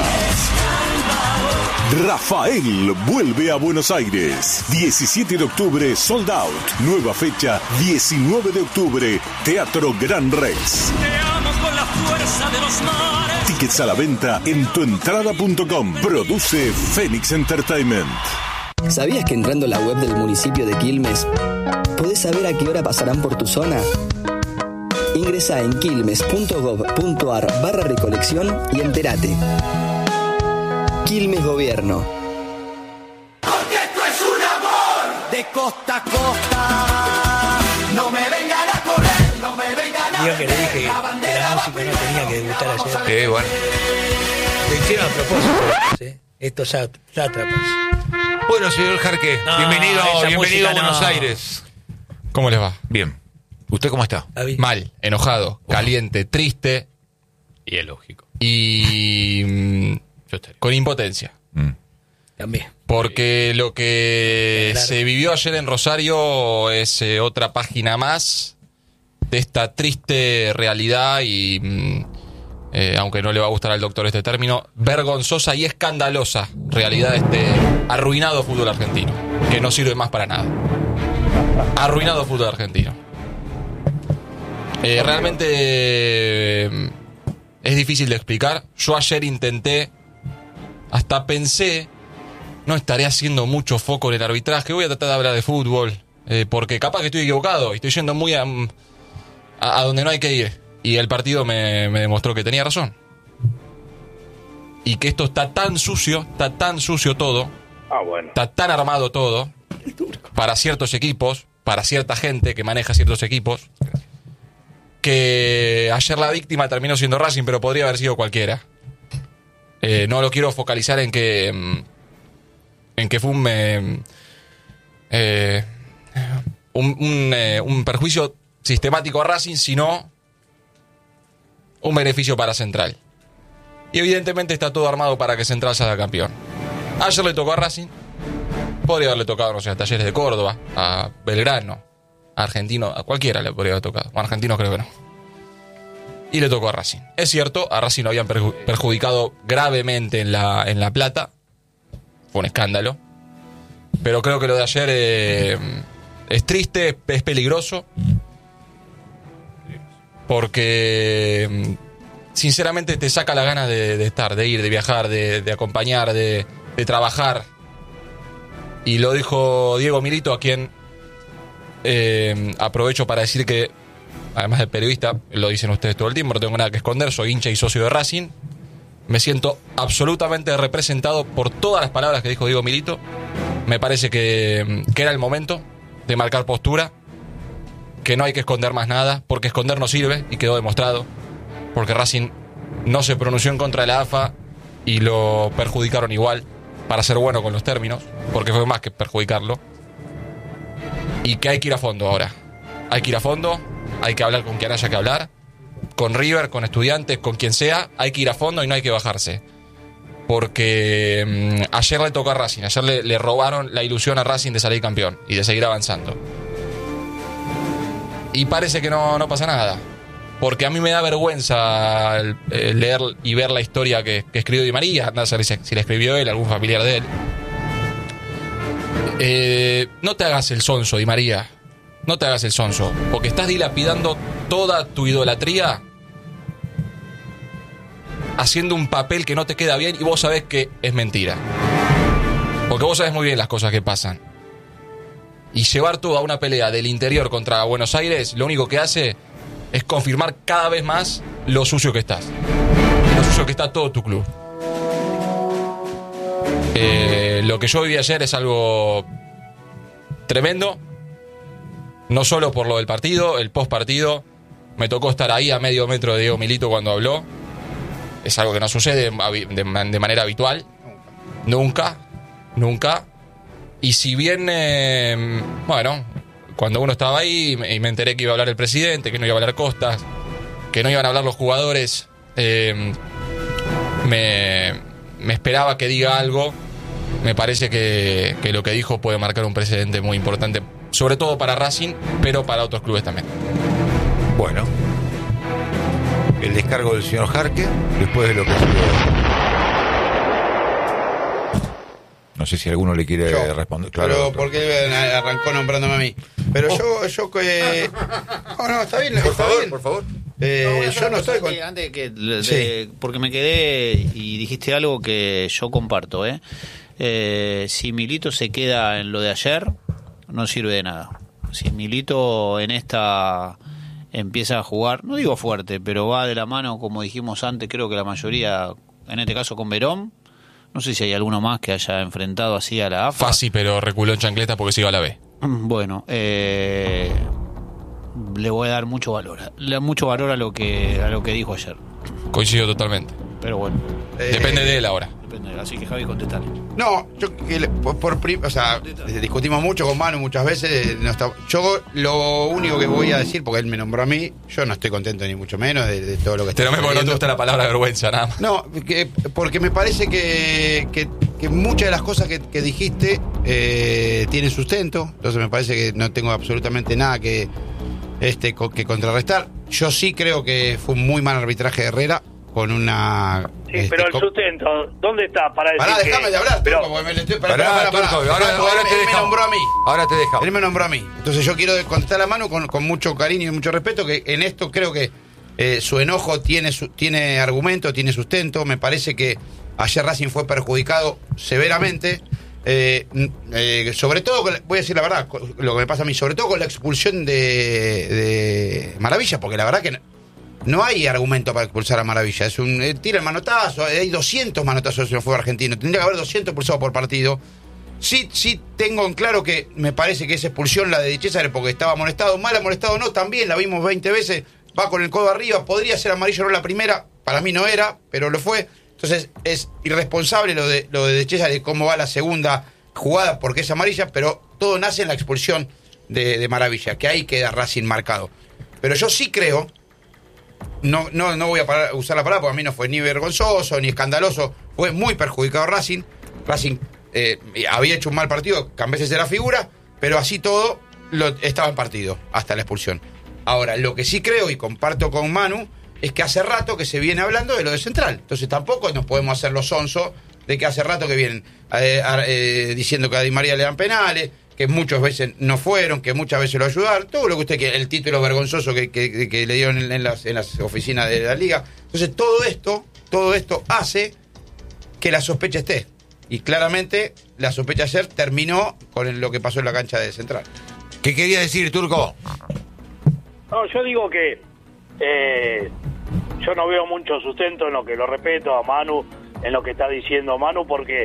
[SPEAKER 7] Rafael vuelve a Buenos Aires. diecisiete de octubre, sold out. Nueva fecha, diecinueve de octubre, Teatro Gran Rex.
[SPEAKER 9] Te amo con la fuerza de los mares.
[SPEAKER 7] Tickets a la venta en tuentrada punto com. Produce Phoenix Entertainment.
[SPEAKER 10] ¿Sabías que entrando a la web del municipio de Quilmes podés saber a qué hora pasarán por tu zona? Ingresá en quilmes punto gov punto ar barra recolección y entérate. Quilmes Gobierno.
[SPEAKER 9] Porque esto es un amor de costa a costa. No me vengan a correr, no me vengan a...
[SPEAKER 3] Digo que le dije que la música no tenía que debutar ayer.
[SPEAKER 2] Sí, bueno.
[SPEAKER 3] Lo hicieron a propósito, ¿sí? Estos sátrapas.
[SPEAKER 2] Bueno, señor Jarque,
[SPEAKER 3] No,
[SPEAKER 2] bienvenido,
[SPEAKER 3] esa
[SPEAKER 2] bienvenido a
[SPEAKER 3] música
[SPEAKER 2] Buenos
[SPEAKER 3] no.
[SPEAKER 2] Aires.
[SPEAKER 11] ¿Cómo les va?
[SPEAKER 2] Bien. ¿Usted cómo está?
[SPEAKER 11] Mal, enojado, caliente, triste
[SPEAKER 4] Y es lógico.
[SPEAKER 11] y mm,
[SPEAKER 4] Yo estaría.
[SPEAKER 11] con impotencia.
[SPEAKER 2] Mm.
[SPEAKER 3] También.
[SPEAKER 11] Porque lo que
[SPEAKER 3] Claro.
[SPEAKER 11] se vivió ayer en Rosario es eh, otra página más de esta triste realidad y, mm, eh, aunque no le va a gustar al doctor este término, vergonzosa y escandalosa realidad de este arruinado fútbol argentino, que no sirve más para nada. Arruinado fútbol argentino. Eh, realmente eh, es difícil de explicar. Yo ayer intenté, hasta pensé, no estaré haciendo mucho foco en el arbitraje, voy a tratar de hablar de fútbol, eh, porque capaz que estoy equivocado y estoy yendo muy a, a, a donde no hay que ir. Y el partido me, me demostró que tenía razón. Y que esto está tan sucio, está tan sucio todo,
[SPEAKER 5] Ah, bueno.
[SPEAKER 11] está tan armado todo, para ciertos equipos, para cierta gente que maneja ciertos equipos, que ayer la víctima terminó siendo Racing, pero podría haber sido cualquiera. Eh, no lo quiero focalizar en que mm, en que fue un eh, eh, un, un, eh, un perjuicio sistemático a Racing, sino un beneficio para Central. Y evidentemente está todo armado para que Central salga campeón. Ayer le tocó a Racing, podría haberle tocado, no sé, a Talleres de Córdoba, a Belgrano, a Argentino, a cualquiera le podría haber tocado. A Argentinos creo que no. Y le tocó a Racing. Es cierto, a Racing lo habían perju- perjudicado gravemente en La, en la Plata. Fue un escándalo. Pero creo que lo de ayer eh, es triste, es peligroso. Porque sinceramente te saca la gana de, de estar, de ir, de viajar, de, de acompañar, de, de trabajar. Y lo dijo Diego Milito, a quien eh, aprovecho para decir que, además de periodista, lo dicen ustedes todo el tiempo, no tengo nada que esconder, soy hincha y socio de Racing. Me siento absolutamente representado por todas las palabras que dijo Diego Milito. Me parece que, que era el momento de marcar postura, que no hay que esconder más nada, porque esconder no sirve, y quedó demostrado, porque Racing no se pronunció en contra de la A F A y lo perjudicaron igual, para ser bueno con los términos, porque fue más que perjudicarlo. Y que hay que ir a fondo ahora. Hay que ir a fondo, hay que hablar con quien haya que hablar, con River, con Estudiantes, con quien sea, hay que ir a fondo y no hay que bajarse. Porque mmm, ayer le tocó a Racing, ayer le, le robaron la ilusión a Racing de salir campeón y de seguir avanzando. Y parece que no, no pasa nada. Porque a mí me da vergüenza el, el leer y ver la historia que, que escribió Di María, no sé si, si la escribió él, algún familiar de él. Eh, no te hagas el sonso, Di María. No te hagas el sonso, porque estás dilapidando toda tu idolatría haciendo un papel que no te queda bien y vos sabés que es mentira. Porque vos sabés muy bien las cosas que pasan. Y llevar todo a una pelea del interior contra Buenos Aires, lo único que hace es confirmar cada vez más lo sucio que estás. Lo sucio que está todo tu club. Eh, lo que yo viví ayer es algo tremendo. No solo por lo del partido, el post partido. Me tocó estar ahí a medio metro de Diego Milito cuando habló. Es algo que no sucede de, de, de manera habitual. Nunca. Nunca. Y si bien, eh, bueno, cuando uno estaba ahí y me enteré que iba a hablar el presidente, que no iba a hablar Costas, que no iban a hablar los jugadores, eh, me, me esperaba que diga algo. Me parece que, que lo que dijo puede marcar un precedente muy importante, sobre todo para Racing, pero para otros clubes también.
[SPEAKER 2] Bueno, el descargo del señor Jarque, después de lo que... No sé si alguno le quiere
[SPEAKER 6] yo,
[SPEAKER 2] responder. Claro,
[SPEAKER 6] pero porque arrancó nombrándome a mí. Pero oh. yo, yo que... No, no, está bien.
[SPEAKER 2] Por
[SPEAKER 6] está
[SPEAKER 2] favor,
[SPEAKER 6] bien.
[SPEAKER 2] por favor.
[SPEAKER 6] Eh,
[SPEAKER 12] no,
[SPEAKER 6] yo no estoy con...
[SPEAKER 12] Antes que, de,
[SPEAKER 6] sí.
[SPEAKER 12] Porque me quedé y dijiste algo que yo comparto, ¿eh? Eh, si Milito se queda en lo de ayer, no sirve de nada. Si Milito en esta empieza a jugar, no digo fuerte, pero va de la mano, como dijimos antes, creo que la mayoría, en este caso con Verón, no sé si hay alguno más que haya enfrentado así a la A F A.
[SPEAKER 11] Fácil, pero reculó en chancleta porque se iba a la B.
[SPEAKER 12] Bueno, eh, le voy a dar mucho valor, le da mucho valor a lo que a lo que dijo ayer.
[SPEAKER 11] Coincido totalmente.
[SPEAKER 12] Pero bueno,
[SPEAKER 11] eh, depende de él ahora.
[SPEAKER 12] Depende de él, así que Javi, contestar.
[SPEAKER 6] No, yo por, por prim, o sea, discutimos mucho con Manu muchas veces. No está, yo lo único que voy a decir, porque él me nombró a mí, yo no estoy contento ni mucho menos de, de todo lo que está.
[SPEAKER 11] Te lo porque no te gusta la palabra vergüenza, nada más.
[SPEAKER 6] No, que, porque me parece que, que, que muchas de las cosas que, que dijiste eh, tienen sustento. Entonces me parece que no tengo absolutamente nada que, este, que contrarrestar. Yo sí creo que fue un muy mal arbitraje de Herrera. Con una...
[SPEAKER 5] Sí, este, pero el con... sustento, ¿dónde está? Para decir
[SPEAKER 6] pará, déjame
[SPEAKER 5] que...
[SPEAKER 6] de hablar,
[SPEAKER 5] pero...
[SPEAKER 6] Turco, me estoy...
[SPEAKER 2] Pará, pará, pará, pará,
[SPEAKER 6] Turco,
[SPEAKER 2] ahora, ahora te
[SPEAKER 6] él
[SPEAKER 2] dejamos.
[SPEAKER 6] me nombró a mí.
[SPEAKER 2] Ahora te dejamos.
[SPEAKER 6] Él me nombró a mí. Entonces yo quiero contestar la mano con, con mucho cariño y mucho respeto, que en esto creo que eh, su enojo tiene, su, tiene argumento, tiene sustento. Me parece que ayer Racing fue perjudicado severamente. Eh, eh, sobre todo, con, voy a decir la verdad, lo que me pasa a mí, sobre todo con la expulsión de, de Maravilla, porque la verdad que... No hay argumento para expulsar a Maravilla. Es un eh, tira el manotazo. Hay doscientos manotazos en el fútbol argentino. Tendría que haber doscientos expulsados por partido. Sí, sí tengo en claro que me parece que esa expulsión, la de Di Cesare, porque estaba amonestado. Mal amonestado no, también la vimos veinte veces. Va con el codo arriba. Podría ser amarillo, no la primera. Para mí no era, pero lo fue. Entonces es irresponsable lo de lo de Di Cesare, cómo va la segunda jugada, porque es amarilla. Pero todo nace en la expulsión de, de Maravilla, que ahí queda Racing marcado. Pero yo sí creo... No, no, no voy a parar, usar la palabra porque a mí no fue ni vergonzoso ni escandaloso, fue muy perjudicado Racing. Racing eh, había hecho un mal partido, Cambeses era figura, pero así todo lo, estaba en partido hasta la expulsión. Ahora, lo que sí creo y comparto con Manu es que hace rato que se viene hablando de lo de Central. Entonces tampoco nos podemos hacer los sonsos de que hace rato que vienen eh, eh, diciendo que a Di María le dan penales, que muchas veces no fueron, que muchas veces lo ayudaron, todo lo que usted quiere, el título vergonzoso que, que, que le dieron en, en, las, en las oficinas de la liga. Entonces todo esto, todo esto hace que la sospecha esté. Y claramente la sospecha ayer terminó con lo que pasó en la cancha de Central.
[SPEAKER 2] ¿Qué quería decir, Turco?
[SPEAKER 5] No, yo digo que eh, yo no veo mucho sustento en lo que lo respeto a Manu, en lo que está diciendo Manu, porque...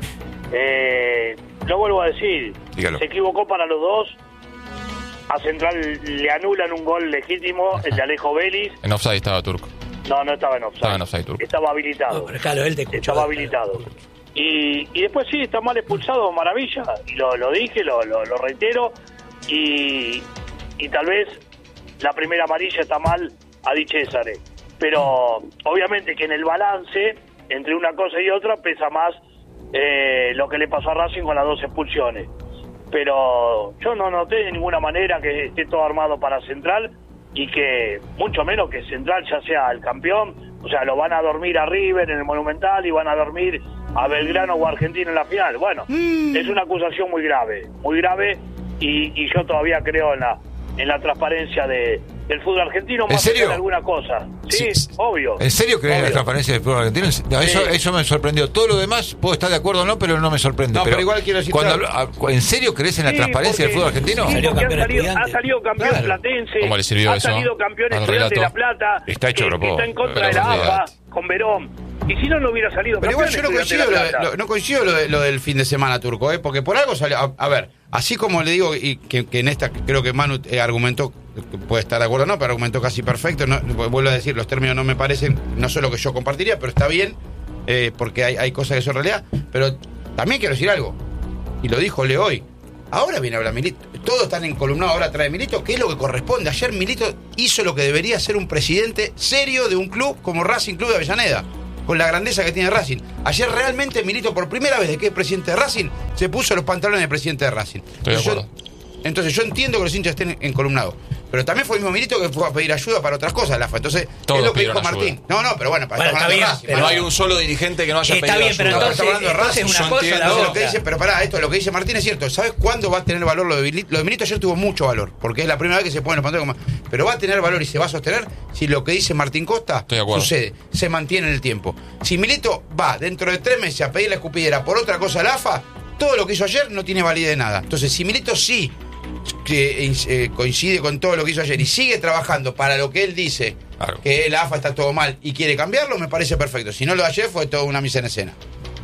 [SPEAKER 5] Eh, lo vuelvo a decir,
[SPEAKER 2] dígalo.
[SPEAKER 5] Se equivocó para los dos. A Central le anulan un gol legítimo, el de Alejo Vélez.
[SPEAKER 11] En offside estaba Turco.
[SPEAKER 5] No, no estaba en offside.
[SPEAKER 11] Estaba en offside, Turco.
[SPEAKER 5] Estaba habilitado.
[SPEAKER 3] No, pero claro, él te escuchó,
[SPEAKER 5] estaba habilitado. Y, y después sí, está mal expulsado Maravilla. Y lo, lo dije, lo, lo, lo reitero. Y, y tal vez la primera amarilla está mal a Di Cesare. Pero obviamente que en el balance, entre una cosa y otra, pesa más Eh, lo que le pasó a Racing con las dos expulsiones. Pero yo no noté de ninguna manera que esté todo armado para Central, y que mucho menos que Central ya sea el campeón. O sea, lo van a dormir a River en el Monumental y van a dormir a Belgrano o a Argentina en la final. Bueno, mm. es una acusación muy grave, muy grave, y, y yo todavía creo en la en la transparencia de del fútbol argentino, más allá de alguna cosa. Sí, sí, obvio.
[SPEAKER 2] ¿En serio crees en la transparencia del fútbol argentino? No, eso,
[SPEAKER 5] sí.
[SPEAKER 2] eso me sorprendió. Todo lo demás puedo estar de acuerdo o no, pero no me sorprende.
[SPEAKER 6] No,
[SPEAKER 2] pero,
[SPEAKER 6] pero igual quiero decir...
[SPEAKER 2] Cuando hablo, ¿en serio crees en la
[SPEAKER 5] sí,
[SPEAKER 2] transparencia
[SPEAKER 5] porque,
[SPEAKER 2] del fútbol argentino?
[SPEAKER 5] Sí, porque ha salido, ha salido campeón
[SPEAKER 2] claro.
[SPEAKER 5] platense,
[SPEAKER 11] ¿Cómo le sirvió
[SPEAKER 5] ha
[SPEAKER 11] eso
[SPEAKER 5] salido campeón Estudiante de La Plata,
[SPEAKER 2] está hecho,
[SPEAKER 5] que, que está en contra de la A F A con Verón. Y si no, no hubiera salido
[SPEAKER 6] pero
[SPEAKER 5] campeón.
[SPEAKER 6] Pero igual yo no coincido, lo de, lo, no coincido lo, de, lo del fin de semana, Turco, ¿eh? Porque por algo salió... A, a ver, así como le digo, y que, que en esta creo que Manu eh, argumentó, puede estar de acuerdo o no, pero argumentó casi perfecto. No, vuelvo a decir, los términos no me parecen, no son lo que yo compartiría, pero está bien, eh, porque hay, hay cosas que son realidad. Pero también quiero decir algo, y lo dijo Leo hoy. Ahora viene a hablar Milito. Todos están encolumnados ahora atrás de Milito, que es lo que corresponde. Ayer Milito hizo lo que debería ser un presidente serio de un club como Racing Club de Avellaneda. con la grandeza que tiene Racing. Ayer realmente Milito, por primera vez de que es presidente de Racing, se puso los pantalones de presidente de Racing.
[SPEAKER 11] Estoy de acuerdo.
[SPEAKER 6] Yo, entonces yo entiendo que los hinchas estén encolumnados, pero también fue el mismo Milito que fue a pedir ayuda para otras cosas, la F A. Entonces,
[SPEAKER 11] Todos
[SPEAKER 6] es lo que dijo
[SPEAKER 11] pidieron
[SPEAKER 6] Martín.
[SPEAKER 11] ayuda.
[SPEAKER 6] No, no, pero bueno, para
[SPEAKER 3] Bueno,
[SPEAKER 6] estar
[SPEAKER 3] está
[SPEAKER 6] hablando
[SPEAKER 3] bien,
[SPEAKER 6] de Racing.
[SPEAKER 3] pero
[SPEAKER 11] no hay un solo dirigente que no haya
[SPEAKER 3] Está
[SPEAKER 11] pedido
[SPEAKER 3] bien, pero
[SPEAKER 11] ayuda.
[SPEAKER 3] entonces,
[SPEAKER 6] Estamos hablando de
[SPEAKER 3] entonces
[SPEAKER 6] Racing,
[SPEAKER 3] una
[SPEAKER 11] yo
[SPEAKER 3] cosa la
[SPEAKER 11] entiendo
[SPEAKER 6] Lo
[SPEAKER 3] otra.
[SPEAKER 6] que dice, pero pará, esto, lo que dice Martín es cierto. ¿Sabes cuándo va a tener valor lo de Milito? Lo de Milito ayer tuvo mucho valor, porque es la primera vez que se pone los pantalones como... Pero va a tener valor y se va a sostener si lo que dice Martín Costa
[SPEAKER 11] Estoy de acuerdo.
[SPEAKER 6] sucede, se mantiene en el tiempo. Si Milito va dentro de tres meses a pedir la escupidera por otra cosa a la A F A, todo lo que hizo ayer no tiene validez de nada. Entonces, si Milito sí que eh, coincide con todo lo que hizo ayer y sigue trabajando para lo que él dice,
[SPEAKER 2] Claro.
[SPEAKER 6] que la A F A está todo mal y quiere cambiarlo, me parece perfecto. Si no, lo de ayer fue toda una misa en escena.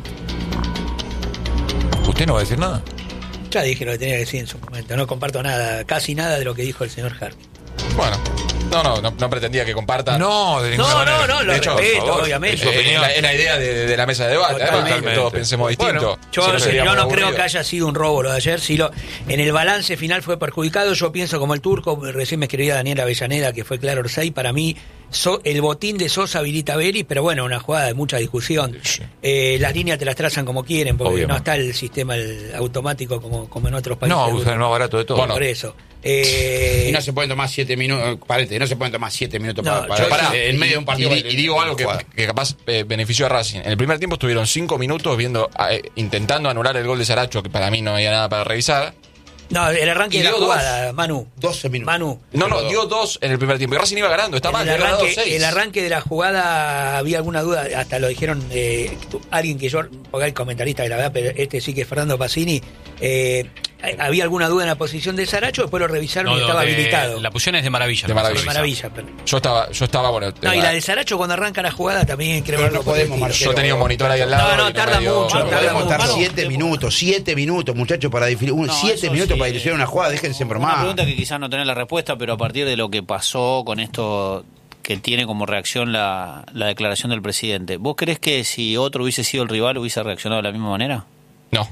[SPEAKER 2] ¿Usted no va a decir nada?
[SPEAKER 3] Ya dije lo que tenía que decir en su momento. No comparto nada, casi nada de lo que dijo el señor Hart.
[SPEAKER 11] Bueno, no, no, no, no pretendía que compartan.
[SPEAKER 2] No, de ninguna
[SPEAKER 3] No,
[SPEAKER 2] manera.
[SPEAKER 3] no, no, lo
[SPEAKER 11] De hecho,
[SPEAKER 3] respeto,
[SPEAKER 2] por favor,
[SPEAKER 3] obviamente.
[SPEAKER 2] es su
[SPEAKER 11] Eh,
[SPEAKER 2] opinión.
[SPEAKER 11] la- es la idea de, de la mesa de debate, además,
[SPEAKER 2] Totalmente.
[SPEAKER 11] que todos pensemos distinto.
[SPEAKER 3] Bueno, yo,
[SPEAKER 11] Si no, sería
[SPEAKER 3] yo
[SPEAKER 11] muy
[SPEAKER 3] no creo
[SPEAKER 11] aburrido.
[SPEAKER 3] que haya sido un robo lo de ayer. Si lo, en el balance final fue perjudicado, yo pienso como el turco, recién me escribía Daniel Avellaneda, que fue claro Orsay, para mí so- el botín de Sosa habilita a Beris, pero bueno, una jugada de mucha discusión. Eh, las líneas te las trazan como quieren, porque
[SPEAKER 2] Obviamente.
[SPEAKER 3] no está el sistema el automático como, como en otros países.
[SPEAKER 2] No, usan el más barato de todo.
[SPEAKER 3] Por eso. Eh,
[SPEAKER 6] Y no se pueden tomar siete minutos, paréntesis, no se pueden tomar siete minutos
[SPEAKER 3] No,
[SPEAKER 6] para, para
[SPEAKER 3] yo-
[SPEAKER 11] Pará,
[SPEAKER 6] en medio de un partido.
[SPEAKER 11] Y, y digo algo que, que capaz eh, benefició a Racing. En el primer tiempo estuvieron cinco minutos viendo, eh, intentando anular el gol de Saracho, que para mí no había nada para revisar.
[SPEAKER 3] no, el arranque
[SPEAKER 11] Y
[SPEAKER 3] de la
[SPEAKER 11] dio dos.
[SPEAKER 3] jugada, Manu.
[SPEAKER 6] doce minutos.
[SPEAKER 3] Manu.
[SPEAKER 11] No, no, dio dos en el primer tiempo. Y Racing iba ganando, está
[SPEAKER 3] En
[SPEAKER 11] mal,
[SPEAKER 3] el,
[SPEAKER 11] había ganado
[SPEAKER 3] arranque,
[SPEAKER 11] seis.
[SPEAKER 3] el arranque de la jugada había alguna duda, hasta lo dijeron eh, alguien que yo, porque hay comentarista que la verdad, pero este sí que es Fernando Pacini, eh, había alguna duda en la posición de Saracho, después lo revisaron
[SPEAKER 4] No,
[SPEAKER 3] y
[SPEAKER 4] no,
[SPEAKER 3] estaba
[SPEAKER 4] de-
[SPEAKER 3] habilitado.
[SPEAKER 4] La posición es de maravilla.
[SPEAKER 11] De
[SPEAKER 4] ¿no?
[SPEAKER 11] Maravilla.
[SPEAKER 3] De maravilla, pero-
[SPEAKER 11] Yo estaba, yo estaba, bueno,
[SPEAKER 3] No, y
[SPEAKER 11] te-
[SPEAKER 3] la de Saracho cuando arranca la jugada también creo
[SPEAKER 6] Pero
[SPEAKER 3] que
[SPEAKER 6] no podemos, Marcelo.
[SPEAKER 11] yo tenía un monitor ahí al lado.
[SPEAKER 3] No, no,
[SPEAKER 11] y
[SPEAKER 3] tarda
[SPEAKER 11] me dio-
[SPEAKER 3] mucho,
[SPEAKER 6] No
[SPEAKER 3] tarda
[SPEAKER 6] podemos
[SPEAKER 3] mucho.
[SPEAKER 6] estar
[SPEAKER 3] Manu,
[SPEAKER 6] siete minutos, siete minutos, muchachos, para definir. Un,
[SPEAKER 12] No,
[SPEAKER 6] siete
[SPEAKER 12] eso
[SPEAKER 6] minutos
[SPEAKER 12] sí.
[SPEAKER 6] para direccionar una jugada, déjense
[SPEAKER 12] Una
[SPEAKER 6] bromar.
[SPEAKER 12] pregunta que quizás no tenés la respuesta, pero a partir de lo que pasó con esto que tiene como reacción la, la declaración del presidente, ¿vos crees que si otro hubiese sido el rival hubiese reaccionado de la misma manera?
[SPEAKER 11] No,